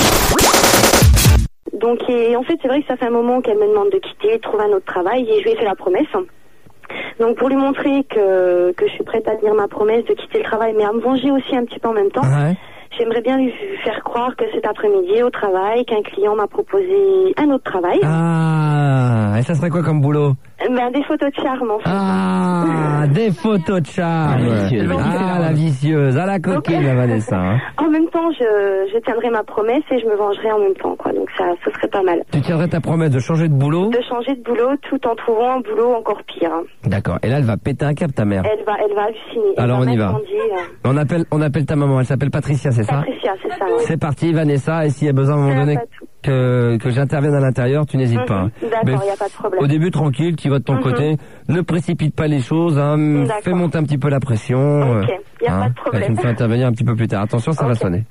Donc, en fait, c'est vrai que ça fait un moment qu'elle me demande de quitter, de trouver un autre travail, et je lui ai fait la promesse. Donc, pour lui montrer que je suis prête à tenir ma promesse de quitter le travail, mais à me venger aussi un petit peu en même temps. Ouais. J'aimerais bien lui faire croire que cet après-midi au travail, qu'un client m'a proposé un autre travail. Ah, et ça serait quoi comme boulot? Des photos de charme, en fait. Ah, des photos de charme. La vicieuse, la coquine, la Vanessa. Hein. En même temps, je tiendrai ma promesse et je me vengerai en même temps, quoi. Donc ça, ce serait pas mal. Tu tiendrais ta promesse de changer de boulot? De changer de boulot tout en trouvant un boulot encore pire. Hein. D'accord. Et là, elle va péter un câble, ta mère. Elle va halluciner. Alors on y va. On appelle ta maman. Elle s'appelle Patricia, c'est ça? Patricia, c'est ça. Ouais. C'est parti, Vanessa. Et s'il y a besoin à un moment donné que j'intervienne à l'intérieur, tu n'hésites pas. Hein. D'accord, y a pas de problème. Au début, tranquille, tu vas de ton côté. Ne précipite pas les choses. Hein. Fais monter un petit peu la pression. Ok, y a pas de problème. Tu me fais intervenir un petit peu plus tard. Attention, ça va sonner.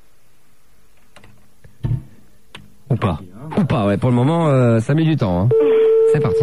Ou pas, ouais. Pour le moment, ça met du temps. Hein. c'est parti.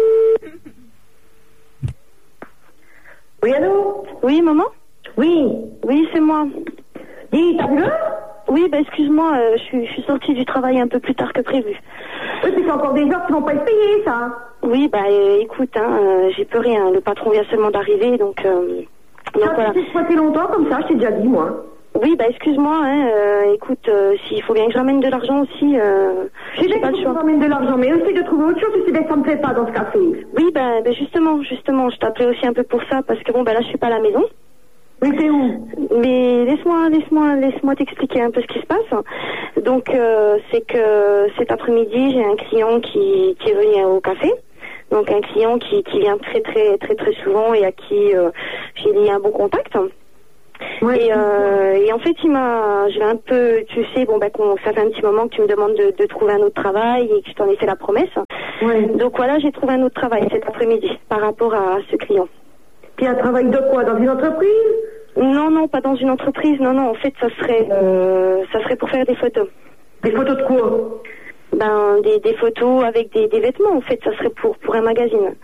Oui, allô? Oui, maman? Oui. Oui, c'est moi. Dis, t'as vu l'heure? Oui, excuse-moi, je suis sortie du travail un peu plus tard que prévu. Oui, puis c'est encore des heures qui vont pas être payées, ça. Oui, écoute, j'y peux rien. Le patron vient seulement d'arriver, donc voilà. Tu t'es passé longtemps comme ça, je t'ai déjà dit, moi. Oui, excuse-moi, écoute, s'il faut bien que je ramène de l'argent aussi, j'ai pas le choix. Je ramène de l'argent, mais essaye de trouver autre chose, tu sais bien que ça me plaît pas dans ce café. Oui, justement, je t'appelais aussi un peu pour ça, parce que là, je suis pas à la maison. Mais t'es où? Mais laisse-moi t'expliquer un peu ce qui se passe. Donc, c'est que cet après-midi, j'ai un client qui est venu au café. Donc, un client qui vient très, très, très, très souvent et à qui j'ai lié un bon contact. Ouais. Et en fait, je vais un peu, tu sais, ça fait un petit moment que tu me demandes de trouver un autre travail et que je t'en ai fait la promesse. Ouais. Donc voilà, j'ai trouvé un autre travail cet après-midi par rapport à ce client. Puis un travail de quoi? Dans une entreprise? Non, pas dans une entreprise. Non, en fait, ça serait pour faire des photos. Des photos de quoi? Des photos avec des vêtements. En fait, ça serait pour un magazine.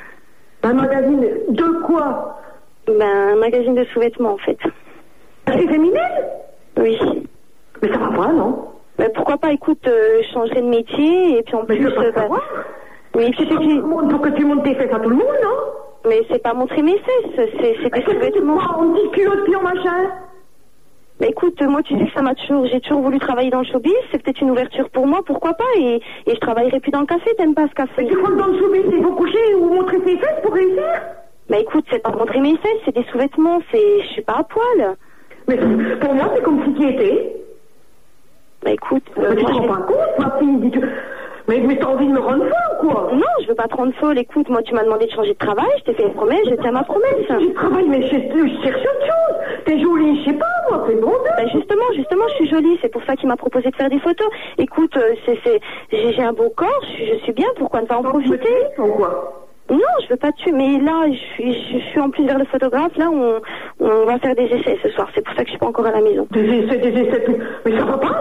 Un magazine de quoi? Un magazine de sous-vêtements, en fait. C'est féminin? Oui. Mais ça va pas, non? Pourquoi pas? Écoute, je changerai de métier et puis en plus... Mais je veux pas savoir. Mais c'est tout le monde pour que tu montes tes fesses à tout le monde, non? Mais c'est pas montrer mes fesses, c'est des sous-vêtements. On dit culotte puis en machin. Écoute, moi tu sais que j'ai toujours voulu travailler dans le showbiz, c'est peut-être une ouverture pour moi, pourquoi pas, et je travaillerai plus dans le café, t'aimes pas ce café? Mais tu crois que dans le showbiz, il faut coucher ou montrer ses fesses pour réussir? Écoute, c'est pas montrer mes fesses, c'est des sous-vêtements, je suis pas à poil. Mais pour moi, c'est comme si tu étais. Écoute... tu te rends pas compte, ma fille, dis-tu... Mais t'as envie de me rendre folle, quoi? Non, je veux pas te rendre folle. Écoute, moi, tu m'as demandé de changer de travail, je t'ai fait une promesse, je tiens ma promesse. Tu travailles, mais je cherche autre chose. T'es jolie, je sais pas, moi, c'est bon. Justement, je suis jolie, c'est pour ça qu'il m'a proposé de faire des photos. Écoute, j'ai un beau corps, je suis bien, pourquoi ne pas en profiter? Ou quoi? Non, je veux pas te tuer, mais là, je suis en plus vers le photographe, là, on va faire des essais ce soir, c'est pour ça que je suis pas encore à la maison. Des essais, mais ça va pas,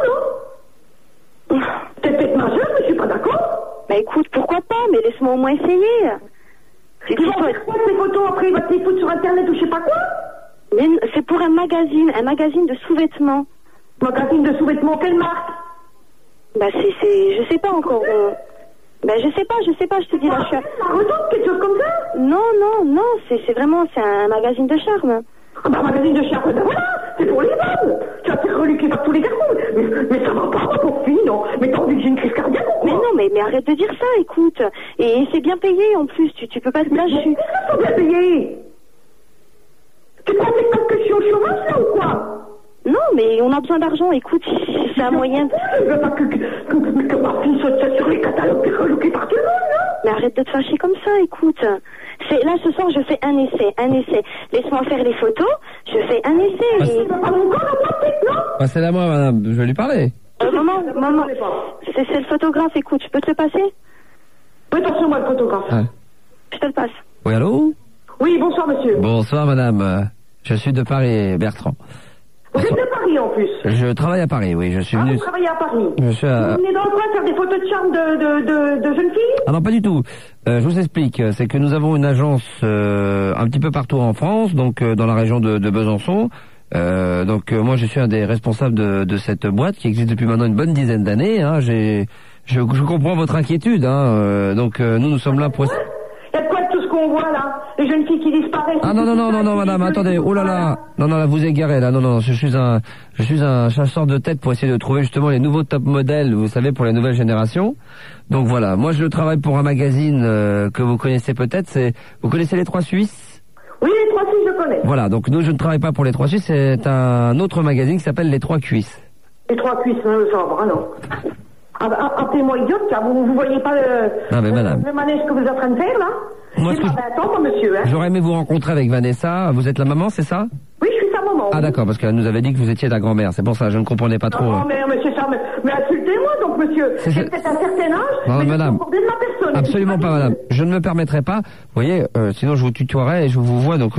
non? T'es peut-être majeure, mais je suis pas d'accord. Écoute, pourquoi pas, mais laisse-moi au moins essayer. Tu vas faire quoi ces photos après? Il va te les foutre sur internet ou je sais pas quoi? Mais c'est pour un magazine de sous-vêtements. Magazine de sous-vêtements, quelle marque? Je sais pas encore. Je sais pas, je te dis là, je suis... quelque chose comme ça? Non, c'est un magazine de charme. Un magazine de charme, voilà, c'est pour les femmes. Tu vas te faire reluquer par tous les garçons. Mais ça va pas, pour fille, non. Mais t'as envie que j'ai une crise cardiaque ou quoi? Mais non, mais arrête de dire ça, écoute. Et c'est bien payé, en plus, tu peux pas te lâcher. Mais c'est bien payé. Tu crois que je suis au chômage, là, ou quoi? Non, mais on a besoin d'argent, écoute, c'est un moyen... Je veux pas que ma fille soit sur les catalogues et relookée par tout le monde, non? Mais arrête de te fâcher comme ça, écoute. Là, ce soir, je fais un essai. Laisse-moi faire les photos, je fais un essai. C'est pas mon corps, la pratique, non? Passez-la moi, madame, je vais lui parler. Maman, c'est le photographe, écoute, je peux te le passer? Oui, attention, moi, le photographe. Ah. Je te le passe. Oui, allô? Oui, bonsoir, monsieur. Bonsoir, madame. Je suis de Paris, Bertrand. Vous êtes de Paris, en plus? Je travaille à Paris, oui, je suis venu... vous travaillez à Paris? Vous venez dans le coin faire des photos de charme de jeunes filles? Ah non, pas du tout. Je vous explique, c'est que nous avons une agence un petit peu partout en France, donc dans la région de Besançon. Moi, je suis un des responsables de cette boîte qui existe depuis maintenant une bonne dizaine d'années. Hein. Je comprends votre inquiétude. Hein. Nous sommes là pour... Il y a de quoi de tout ce qu'on voit, là? Les jeunes filles qui disparaissent... Ah non, madame, attendez, oh là là. Non, là, vous égarez, là. Non, je suis un chasseur de tête pour essayer de trouver justement les nouveaux top modèles, vous savez, pour les nouvelles générations. Donc voilà, moi, je travaille pour un magazine que vous connaissez peut-être, vous connaissez les Trois Suisses? Oui, les Trois Suisses, je connais. Voilà, donc nous, je ne travaille pas pour les Trois Suisses, c'est un autre magazine qui s'appelle les Trois Cuisses. Les Trois Cuisses, ça va, non. Appelez-moi idiote, car vous voyez pas le manège que vous êtes en train de faire, là? Moi, c'est pas 20 ans, monsieur, hein. J'aurais aimé vous rencontrer avec Vanessa. Vous êtes la maman, c'est ça? Oui, je suis sa maman. Ah, d'accord, parce qu'elle nous avait dit que vous étiez la grand-mère. C'est pour ça, je ne comprenais pas trop. Non, mais c'est ça, mais insultez-moi, donc, monsieur. J'ai peut-être un certain âge, non, mais madame. je suis de ma personne. Absolument pas, madame. Je ne me permettrai pas. Vous voyez, sinon je vous tutoierai et je vous vois, donc,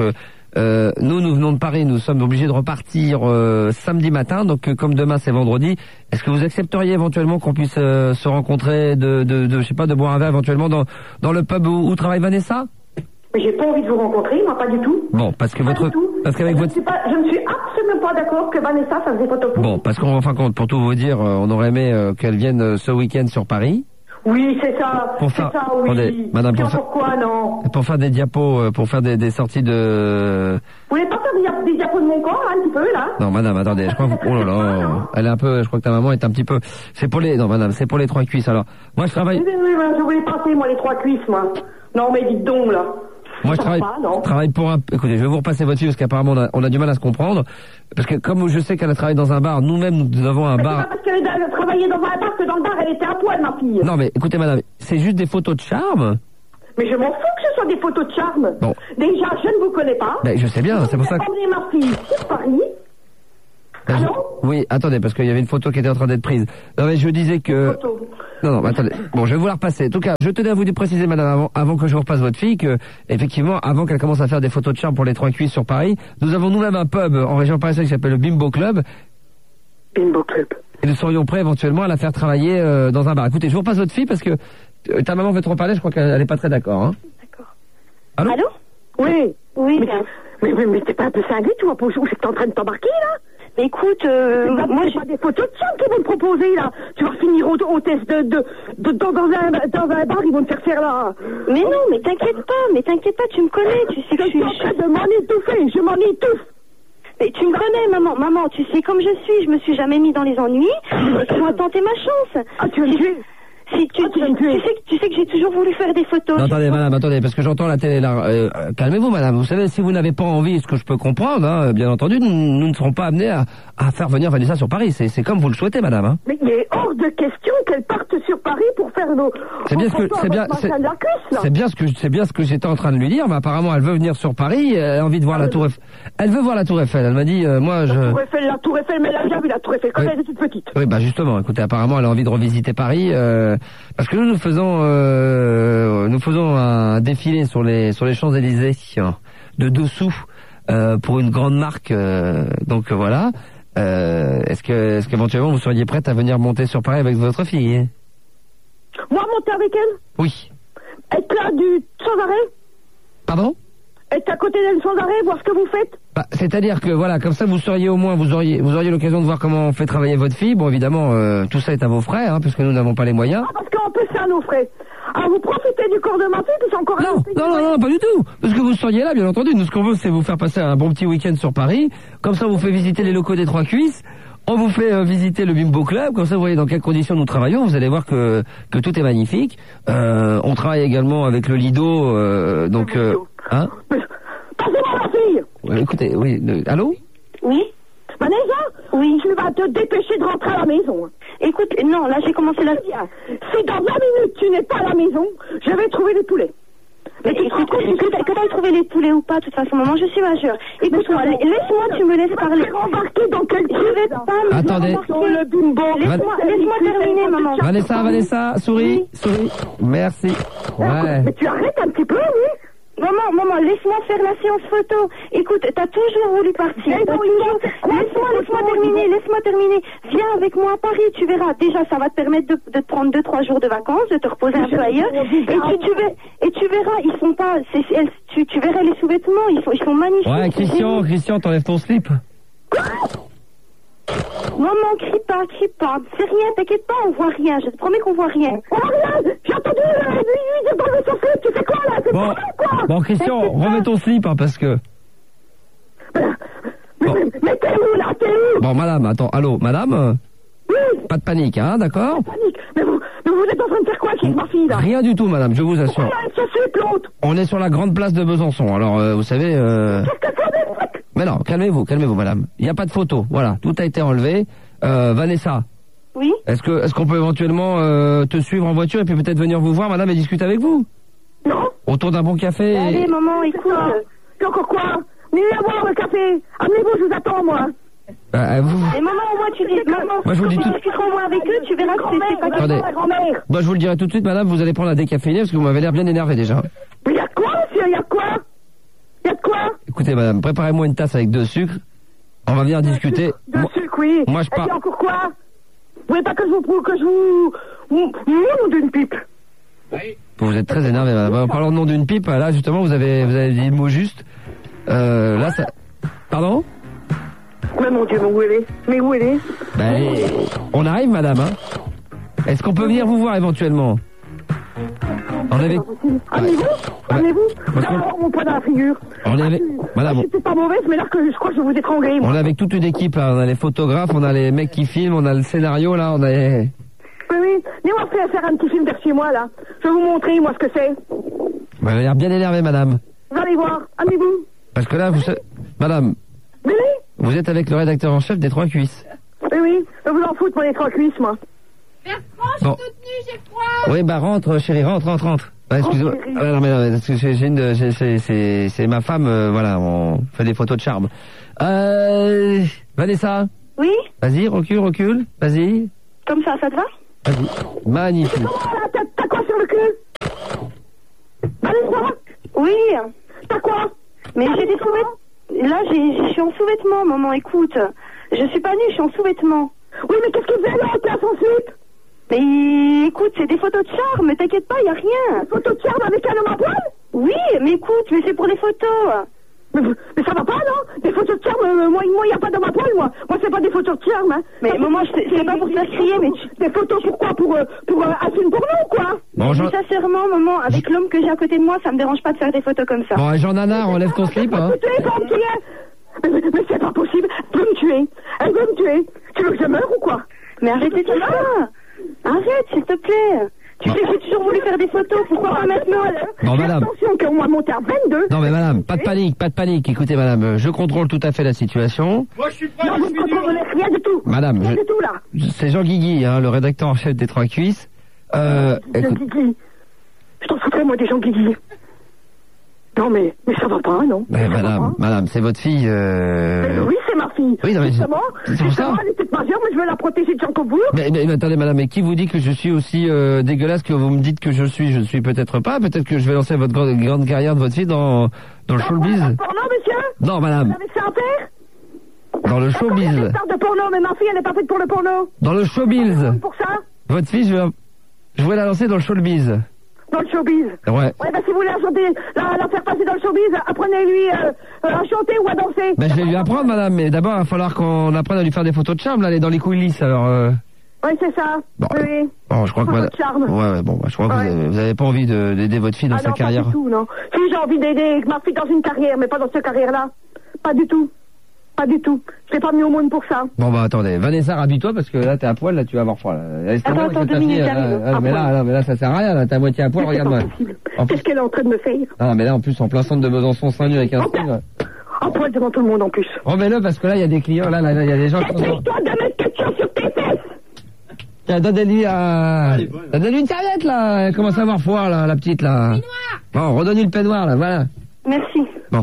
nous venons de Paris, nous sommes obligés de repartir samedi matin, donc comme demain c'est vendredi, est-ce que vous accepteriez éventuellement qu'on puisse se rencontrer, je sais pas, de boire un verre éventuellement dans le pub où travaille Vanessa? Mais j'ai pas envie de vous rencontrer, moi pas du tout. Bon, parce qu'avec votre... Je ne suis absolument pas d'accord que Vanessa fasse des photos. Bon, parce qu'en fin de compte, pour tout vous dire, on aurait aimé qu'elle vienne ce week-end sur Paris. Oui, c'est ça. Oui. Attendez, madame, pourquoi non? Pour faire des diapos, pour faire des sorties de... Vous voulez pas faire des diapos de mon corps, un petit peu, là? Non, madame, attendez, je crois que... Oh là là, elle est un peu... Je crois que ta maman est un petit peu... C'est pour les... Non, madame, c'est pour les 3 cuisses, alors. Moi, je travaille... Oui, je voulais passer, moi, les 3 cuisses, moi. Non, mais dites donc, là. Moi, je travaille pour un... Écoutez, je vais vous repasser votre fille, parce qu'apparemment, on a du mal à se comprendre. Parce que comme je sais qu'elle a travaillé dans un bar, nous-mêmes, nous avons un bar... C'est pas parce qu'elle a travaillé dans un bar que dans le bar, elle était à poil, ma fille. Non, mais écoutez, madame, c'est juste des photos de charme. Mais je m'en fous que ce soit des photos de charme. Bon. Déjà, je ne vous connais pas. Ben, je sais bien, c'est pour ça que... J'ai emmené ma fille sur Paris. Allô? Oui, attendez, parce qu'il y avait une photo qui était en train d'être prise. Non, mais je disais que... Non, attendez. Bon, je vais vous la repasser. En tout cas, je tenais à vous préciser, madame, avant que je vous repasse votre fille, que, effectivement, avant qu'elle commence à faire des photos de charme pour les 3 cuisses sur Paris, nous avons nous-mêmes un pub en région parisienne qui s'appelle le Bimbo Club. Bimbo Club. Et nous serions prêts éventuellement à la faire travailler dans un bar. Écoutez, je vous repasse votre fille parce que ta maman veut trop parler, je crois qu'elle n'est pas très d'accord. Hein. D'accord. Allô? Oui. Mais t'es pas un peu cinglé, toi, pour où c'est que t'es en train de t'embarquer, là? Écoute, moi j'ai pas des photos de charme qu'ils vont te proposer là. Tu vas finir au test dans un bar, ils vont te faire là. Mais non, mais t'inquiète pas, tu me connais, tu sais que je suis en train de m'en étouffer, je m'en étouffe. Mais tu me connais, maman, tu sais comme je suis, je me suis jamais mis dans les ennuis. Je dois tenter ma chance. Ah, tu vas me tuer. Tu sais que j'ai toujours voulu faire des photos. Non, attendez, madame, attendez, parce que j'entends la télé là. Calmez-vous, madame. Vous savez, si vous n'avez pas envie, ce que je peux comprendre, hein, bien entendu, nous ne serons pas amenés à faire venir Vanessa sur Paris. C'est comme vous le souhaitez, madame. Hein. Mais il est hors de question qu'elle parte sur Paris pour faire nos. C'est bien ce que j'étais en train de lui dire, mais apparemment elle veut venir sur Paris. Elle a envie de voir la Tour Eiffel. Elle veut voir la Tour Eiffel. Elle m'a dit, La Tour Eiffel, mais elle a déjà vu la Tour Eiffel quand elle était toute petite. Oui, bah justement. Écoutez, apparemment elle a envie de revisiter Paris. Parce que nous faisons un défilé sur les Champs-Élysées de dessous pour une grande marque. Donc voilà. Est-ce qu'éventuellement vous seriez prête à venir monter sur Paris avec votre fille? Moi monter avec elle? Oui. Être là sans arrêt? Pardon? Être à côté d'elle sans arrêt, voir ce que vous faites? Bah, c'est-à-dire que voilà, comme ça vous seriez au moins, vous auriez l'occasion de voir comment on fait travailler votre fille. Bon, évidemment, tout ça est à vos frais, hein, puisque nous n'avons pas les moyens. Ah, parce qu'en plus c'est à nos frais. Ah, vous profitez du corps de ma fille, puis c'est encore Non, pas du tout. Parce que vous seriez là, bien entendu. Nous, ce qu'on veut, c'est vous faire passer un bon petit week-end sur Paris. Comme ça, on vous fait visiter les locaux des 3 cuisses. On vous fait visiter le Bimbo Club. Comme ça, vous voyez dans quelles conditions nous travaillons. Vous allez voir que tout est magnifique. On travaille également avec le Lido, hein? Passez-moi ma fille! Écoutez, oui, allô? Oui? Vanessa? Oui. Tu vas te dépêcher de rentrer à la maison. Écoute, non, là j'ai commencé la vie. Si dans 20 minutes tu n'es pas à la maison, je vais trouver les poulets. Mais écoute, que t'ailles trouver les poulets ou pas, de toute façon, maman, je suis majeure. Écoute-moi, laisse-moi, tu me laisses parler. Je vais embarquer dans quel Attendez. Le Bimbo. Laisse-moi terminer, maman. Vanessa, souris. Merci. Ouais. Mais tu arrêtes un petit peu, oui? Maman, laisse-moi faire la séance photo. Écoute, t'as toujours voulu partir. Laisse-moi terminer. Viens avec moi à Paris, tu verras. Déjà, ça va te permettre de te prendre 2-3 jours de vacances, de te reposer un peu ailleurs. Et tu verras, ils sont pas, tu verras les sous-vêtements, ils sont magnifiques. Ouais, Christian, t'enlèves ton slip. Quoi? Maman, crie pas. C'est rien, t'inquiète pas, on voit rien. Je te promets qu'on voit rien. On voit rien. J'ai entendu lui de parler son slip. Tu fais quoi là? C'est bon, quoi? Bon, Christian, remets ton slip, hein, parce que. Mais t'es où là? Bon, madame, attends, allô, madame? Oui. Pas de panique, hein, d'accord? Pas de panique. Mais vous êtes en train de faire quoi avec ma fille là? Rien du tout, madame, je vous assure. Avec ce slip, l'autre. On est sur la grande place de Besançon, alors vous savez. Qu'est-ce que c'est? Mais non, calmez-vous, madame. Il n'y a pas de photo, voilà, tout a été enlevé. Vanessa. Oui. Est-ce qu'on peut éventuellement te suivre en voiture et puis peut-être venir vous voir, madame, et discuter avec vous? Non. Autour d'un bon café. Allez, maman, écoute. Encore quoi? Venez à boire le café. Amenez-vous, je vous attends, moi. Vous... Et maman, moi, tu dis, maman, moi, je vous le dis tout... discuterons moi avec eux, tu verras que c'est pas Attendez. la grand-mère. Moi, je vous le dirai tout de suite, madame, vous allez prendre la décaféinée parce que vous m'avez l'air bien énervé déjà. Mais y a quoi, monsieur? Y a quoi? écoutez madame, préparez-moi une tasse avec 2 sucres. On va venir discuter. 2 sucres, oui. Moi je Et puis pars. encore quoi? Vous voulez pas que je vous nom d'une pipe? Vous êtes très énervé madame. En parlant de nom d'une pipe, là justement vous avez dit le mot juste. Là ça... Pardon? Mais mon Dieu, mais où elle est? Ben, on arrive madame, hein. Est-ce qu'on peut venir vous voir éventuellement? On avait... Amenez-vous mon poing dans la figure. On est avec... Madame, C'est pas mauvaise, mais là que je crois que je vais vous étrangler, moi. on est avec toute une équipe là, on a les photographes, on a les mecs qui filment, on a le scénario là, on a... Oui, mais on va faire un petit film vers chez moi, là. Je vais vous montrer, moi, ce que c'est. Vous avez l'air bien énervé madame. Vous allez voir, amenez-vous. Parce que là, vous... Madame, Oui, vous êtes avec le rédacteur en chef des 3 cuisses. oui, je vous en foutre, moi, les 3 cuisses, moi. Bon. Oui, bah rentre, chérie, rentre. Ouais, excusez-moi. Non, mais parce que c'est ma femme, voilà, on fait des photos de charme. Vanessa. Oui? Vas-y, recule, vas-y. Comme ça te va? Vas-y. Magnifique. T'as quoi sur le cul? Vanessa? Oui. T'as quoi? Mais j'ai des sous-vêtements. Là, je suis en sous-vêtements, maman, écoute. Je suis pas nue, je suis en sous-vêtements. Oui, mais qu'est-ce que vous avez en place ensuite? Mais écoute, c'est des photos de charme, t'inquiète pas, y a rien. Des photos de charme avec un homme à poil? Oui, mais écoute, mais c'est pour les photos. Mais ça va pas, non? Des photos de charme, moi, y a pas d'homme à poil, moi. Moi, c'est pas des photos de charme, hein. Mais maman, c'est pas pour te faire crier, mais Des photos pourquoi? Pour un film porno, quoi? Bon, mais sincèrement, maman, avec l'homme que j'ai à côté de moi, ça me dérange pas de faire des photos comme ça. Bon, Jean Nana, enlève ton slip, hein. Mais c'est pas possible. Elle veut me tuer. Elle veut me tuer. Tu veux que je meure ou quoi? Mais arrêtez tout ça. Arrête, s'il te plaît. Tu sais que j'ai toujours voulu faire des photos, pourquoi pas maintenant? Bon, madame. Attention qu'on va monter à 22. Non, mais madame, pas de panique. Écoutez, madame, je contrôle tout à fait la situation. Moi, je suis prêt. Non, vous ne contrôlez rien du tout. Madame, rien du tout, là. C'est Jean Guigui, hein, le rédacteur en chef des 3 cuisses. Jean Guigui. Je t'en foutrais, moi, des Jean Guigui. Non, mais ça va pas, non? Mais madame, c'est votre fille, Oui, c'est ma fille. Oui, non, mais justement, c'est pour ça. Elle est peut-être majeure, mais je vais la protéger de Jean Cobourg. Mais attendez, madame, mais qui vous dit que je suis aussi dégueulasse que vous me dites que je suis peut-être pas. Peut-être que je vais lancer votre grande carrière de votre fille dans le showbiz. Porno, monsieur? Non, madame. Vous avez ça à faire? Dans le showbiz. Une sorte de porno, mais ma fille, elle est pas faite pour le porno. Dans le showbiz. Pour ça? Votre fille, je vais la lancer dans le showbiz. Dans le showbiz? Ouais. Ouais, bah si vous voulez la faire passer dans le showbiz, apprenez-lui à chanter ou à danser. Ben je vais lui apprendre, madame, mais d'abord, il va falloir qu'on apprenne à lui faire des photos de charme, là, elle est dans les coulisses, alors... Oui, c'est ça. Bon, oui. Bon, je crois que madame... de charme. Ouais, bon, bah, je crois que vous avez pas envie d'aider votre fille dans sa carrière. Pas du tout, non. Si, j'ai envie d'aider ma fille dans une carrière, mais pas dans cette carrière-là. Pas du tout. Pas du tout. Je l'ai pas mis au monde pour ça. Bon, bah, attendez. Vanessa, rabis-toi, parce que là, t'es à poil, là, tu vas avoir froid, là. Attends, 2 minutes, j'arrive. Mais là, ça sert à rien, là, t'es à moitié à poil, regarde-moi. Qu'est-ce qu'elle est en train de me faire? Ah, mais là, en plus, en plein centre de Besançon, seins nus avec un string. En poil devant tout le monde, en plus. Remets-le, parce que là, il y a des clients, là, il y a des gens qui sont... Toi de mettre quelque chose sur tes fesses! Tiens, donne-lui une serviette, là. Elle commence à avoir froid, là, la petite, là. Bon, redonne-lui le peignoir, là, voilà. Merci. Bon.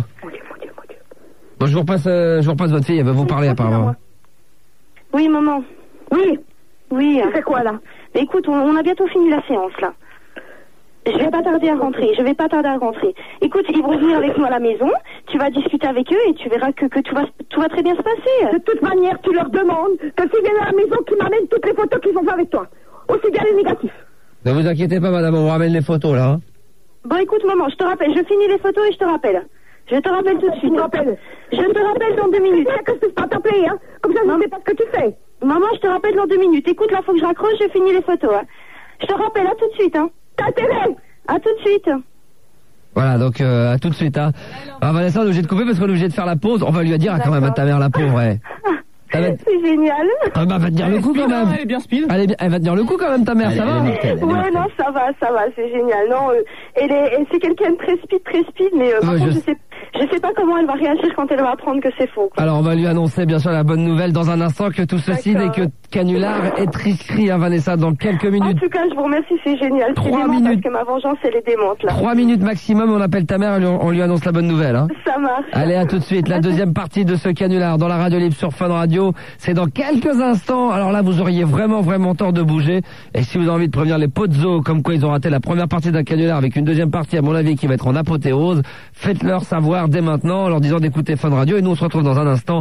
Bon, je vous repasse votre fille, elle va vous parler, apparemment. Oui, maman. Oui. Oui. Tu fais quoi, là? Écoute, on a bientôt fini la séance, là. Je vais pas tarder à rentrer. Écoute, ils vont venir avec nous à la maison. Tu vas discuter avec eux et tu verras que tout va très bien se passer. De toute manière, tu leur demandes que s'ils viennent à la maison, qu'ils m'amènent toutes les photos qu'ils ont fait avec toi. Aussi bien les négatifs. Ne vous inquiétez pas, madame, on vous ramène les photos, là. Hein. Bon, écoute, maman, je te rappelle. Je finis les photos et je te rappelle. Je te rappelle tout de suite. Je te rappelle dans 2 minutes. Que je puisse pas t'appeler, hein. Comme ça, je ne sais pas ce que tu fais. Maman, je te rappelle dans 2 minutes. Écoute, là, faut que je raccroche, je finis les photos, hein. Je te rappelle, à tout de suite, hein. T'as intérêt. À tout de suite. Voilà, donc à tout de suite. Hein. Alors Vanessa, on est obligé de couper parce qu'on est obligé de faire la pause. On va lui dire quand même à ta mère la pauvre. Ouais. C'est génial. Ah bah, va te dire le coup quand même. Elle est bien speed. Elle va te dire le coup quand même, ta mère, ça va. Ouais, non, ça va, c'est génial. Non, c'est quelqu'un de très speed, mais par contre, je sais pas comment elle va réagir quand elle va apprendre que c'est faux. Quoi. Alors, on va lui annoncer, bien sûr, la bonne nouvelle dans un instant que tout ceci n'est que canular est inscrit à Vanessa dans quelques minutes. En tout cas, je vous remercie, c'est génial. 3 minutes. Parce que ma vengeance, elle est démente, là. 3 minutes maximum, on appelle ta mère et on lui annonce la bonne nouvelle. Hein. Ça marche. Allez, à tout de suite. La deuxième partie de ce canular dans la radio libre sur Fun Radio, c'est dans quelques instants. Alors là, vous auriez vraiment tort de bouger. Et si vous avez envie de prévenir les potes comme quoi ils ont raté la première partie d'un canular avec une deuxième partie, à mon avis, qui va être en apothéose, faites-leur savoir standard dès maintenant en leur disant d'écouter Fun Radio et nous on se retrouve dans un instant.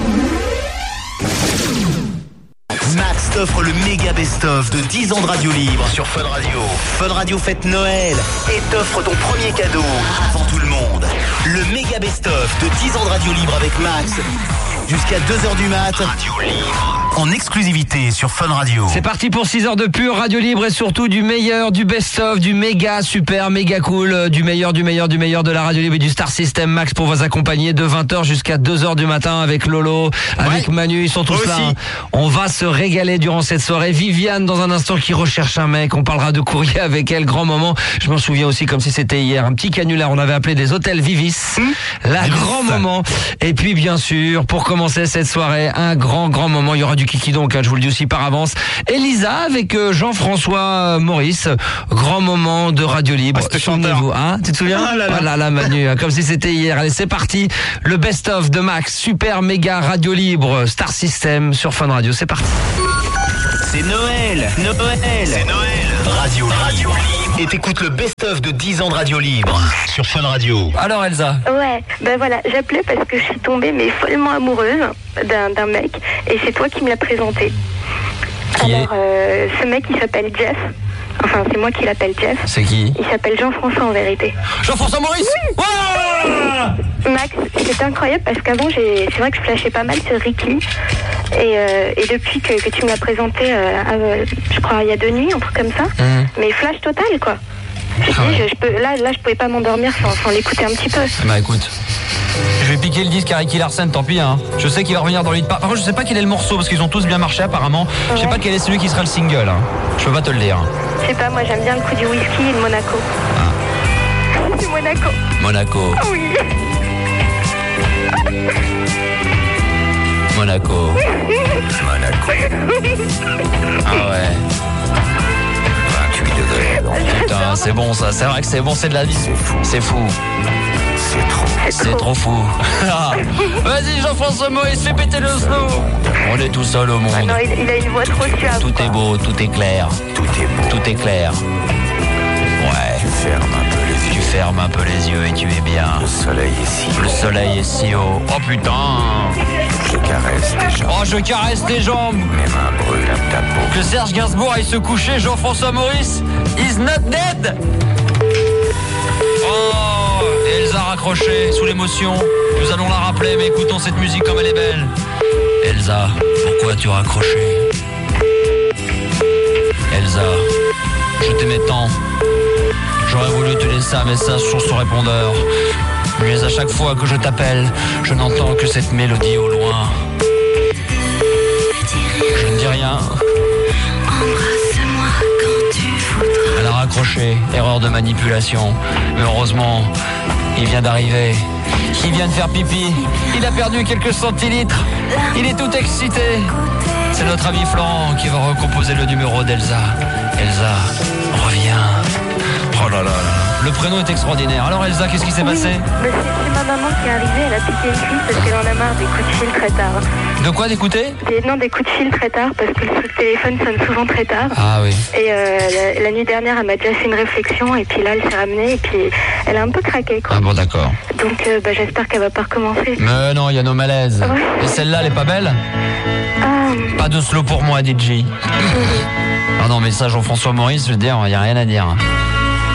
Max t'offre le méga best-of de 10 ans de radio libre sur Fun Radio. Fun Radio fête Noël et t'offre ton premier cadeau avant tout le monde. Le méga best-of de 10 ans de radio libre avec Max jusqu'à 2h du mat. Radio libre. En exclusivité sur Fun Radio. C'est parti pour 6 heures de pure radio libre et surtout du meilleur, du best-of, du méga super, méga cool, du meilleur de la radio libre et du Star System Max pour vous accompagner de 20h jusqu'à 2h du matin avec Lolo, avec Manu, ils sont tous là. On va se régaler durant cette soirée. Viviane dans un instant qui recherche un mec, on parlera de courrier avec elle, grand moment. Je m'en souviens aussi comme si c'était hier, un petit canular, on avait appelé des hôtels Vivis, grand moment. Et puis bien sûr, pour commencer cette soirée, un grand moment, il y aura du kiki donc, je vous le dis aussi par avance. Elisa avec Jean-François Maurice, grand moment de radio libre. Souvenez-vous, hein, tu te souviens? Oh là, Manu, comme si c'était hier. Allez, c'est parti. Le best-of de Max, super méga radio libre, Star System sur Fun Radio. C'est parti. C'est Noël. C'est Noël. Radio libre. Et t'écoutes le best-of de 10 ans de radio libre sur Fun Radio. Alors Elsa. Ouais, ben voilà, j'appelais parce que je suis tombée mais follement amoureuse d'un mec et c'est toi qui me l'as présenté. Ce mec il s'appelle Jeff. Enfin, c'est moi qui l'appelle Jeff. C'est qui? Il s'appelle Jean-François en vérité. Jean-François Maurice. Oui. Max, c'est incroyable parce qu'avant, c'est vrai que je flashais pas mal sur Ricky. Et depuis que tu me l'as présenté, je crois il y a 2 nuits, un truc comme ça. Mais flash total, quoi. Je pouvais pas m'endormir sans l'écouter un petit peu. Bah écoute, je vais piquer le disque à Ricky Larson, tant pis hein. Je sais qu'il va revenir dans le hit. Par contre je sais pas quel est le morceau parce qu'ils ont tous bien marché apparemment. Ouais. Je sais pas quel est celui qui sera le single hein. Je peux pas te le dire. Je sais pas, moi j'aime bien le coup du whisky et le Monaco. Du Monaco. Monaco. Oui. Monaco. Ah ouais. 28 degrés. Putain, c'est bon ça, c'est vrai que c'est bon, c'est de la vie. C'est fou. C'est trop fou. Vas-y Jean-François Maurice, fais péter le snow. On est tout seul au monde. Ah non, il a une voix trop suave. Tout est beau, tout est clair. Tout est clair. Ouais. Tu fermes un peu les yeux et tu es bien. Le soleil est si haut. Oh putain. Je caresse tes jambes. Mes mains brûlent ta peau. Que Serge Gainsbourg aille se coucher, Jean-François Maurice is not dead. Oh, Elsa raccrochée sous l'émotion. Nous allons la rappeler, mais écoutons cette musique comme elle est belle. Elsa, pourquoi as-tu raccroché? Elsa, je t'aimais tant. J'aurais voulu te laisser un message sur son répondeur. Mais à chaque fois que je t'appelle, je n'entends que cette mélodie au loin. Je ne dis rien. Embrasse-moi quand tu voudras. Elle a raccroché, erreur de manipulation. Mais heureusement, il vient d'arriver. Il vient de faire pipi. Il a perdu quelques centilitres. Il est tout excité. C'est notre ami Florent qui va recomposer le numéro d'Elsa. Elsa, reviens. Oh là là là. Le prénom est extraordinaire. Alors Elsa, qu'est-ce qui s'est passé? C'est ma maman qui est arrivée, elle a piqué une crise parce qu'elle en a marre des coups de fil très tard. De quoi d'écouter? Non, des coups de fil très tard parce que le téléphone sonne souvent très tard. Ah oui. Et la nuit dernière, elle m'a déjà fait une réflexion et puis là, elle s'est ramenée et puis elle a un peu craqué, quoi. Ah bon, d'accord. Donc j'espère qu'elle va pas recommencer. Mais non, il y a nos malaises. Ouais. Et celle-là, elle est pas belle? Pas de slow pour moi, DJ. Ah non, mais ça, Jean-François Maurice, je veux dire, il n'y a rien à dire.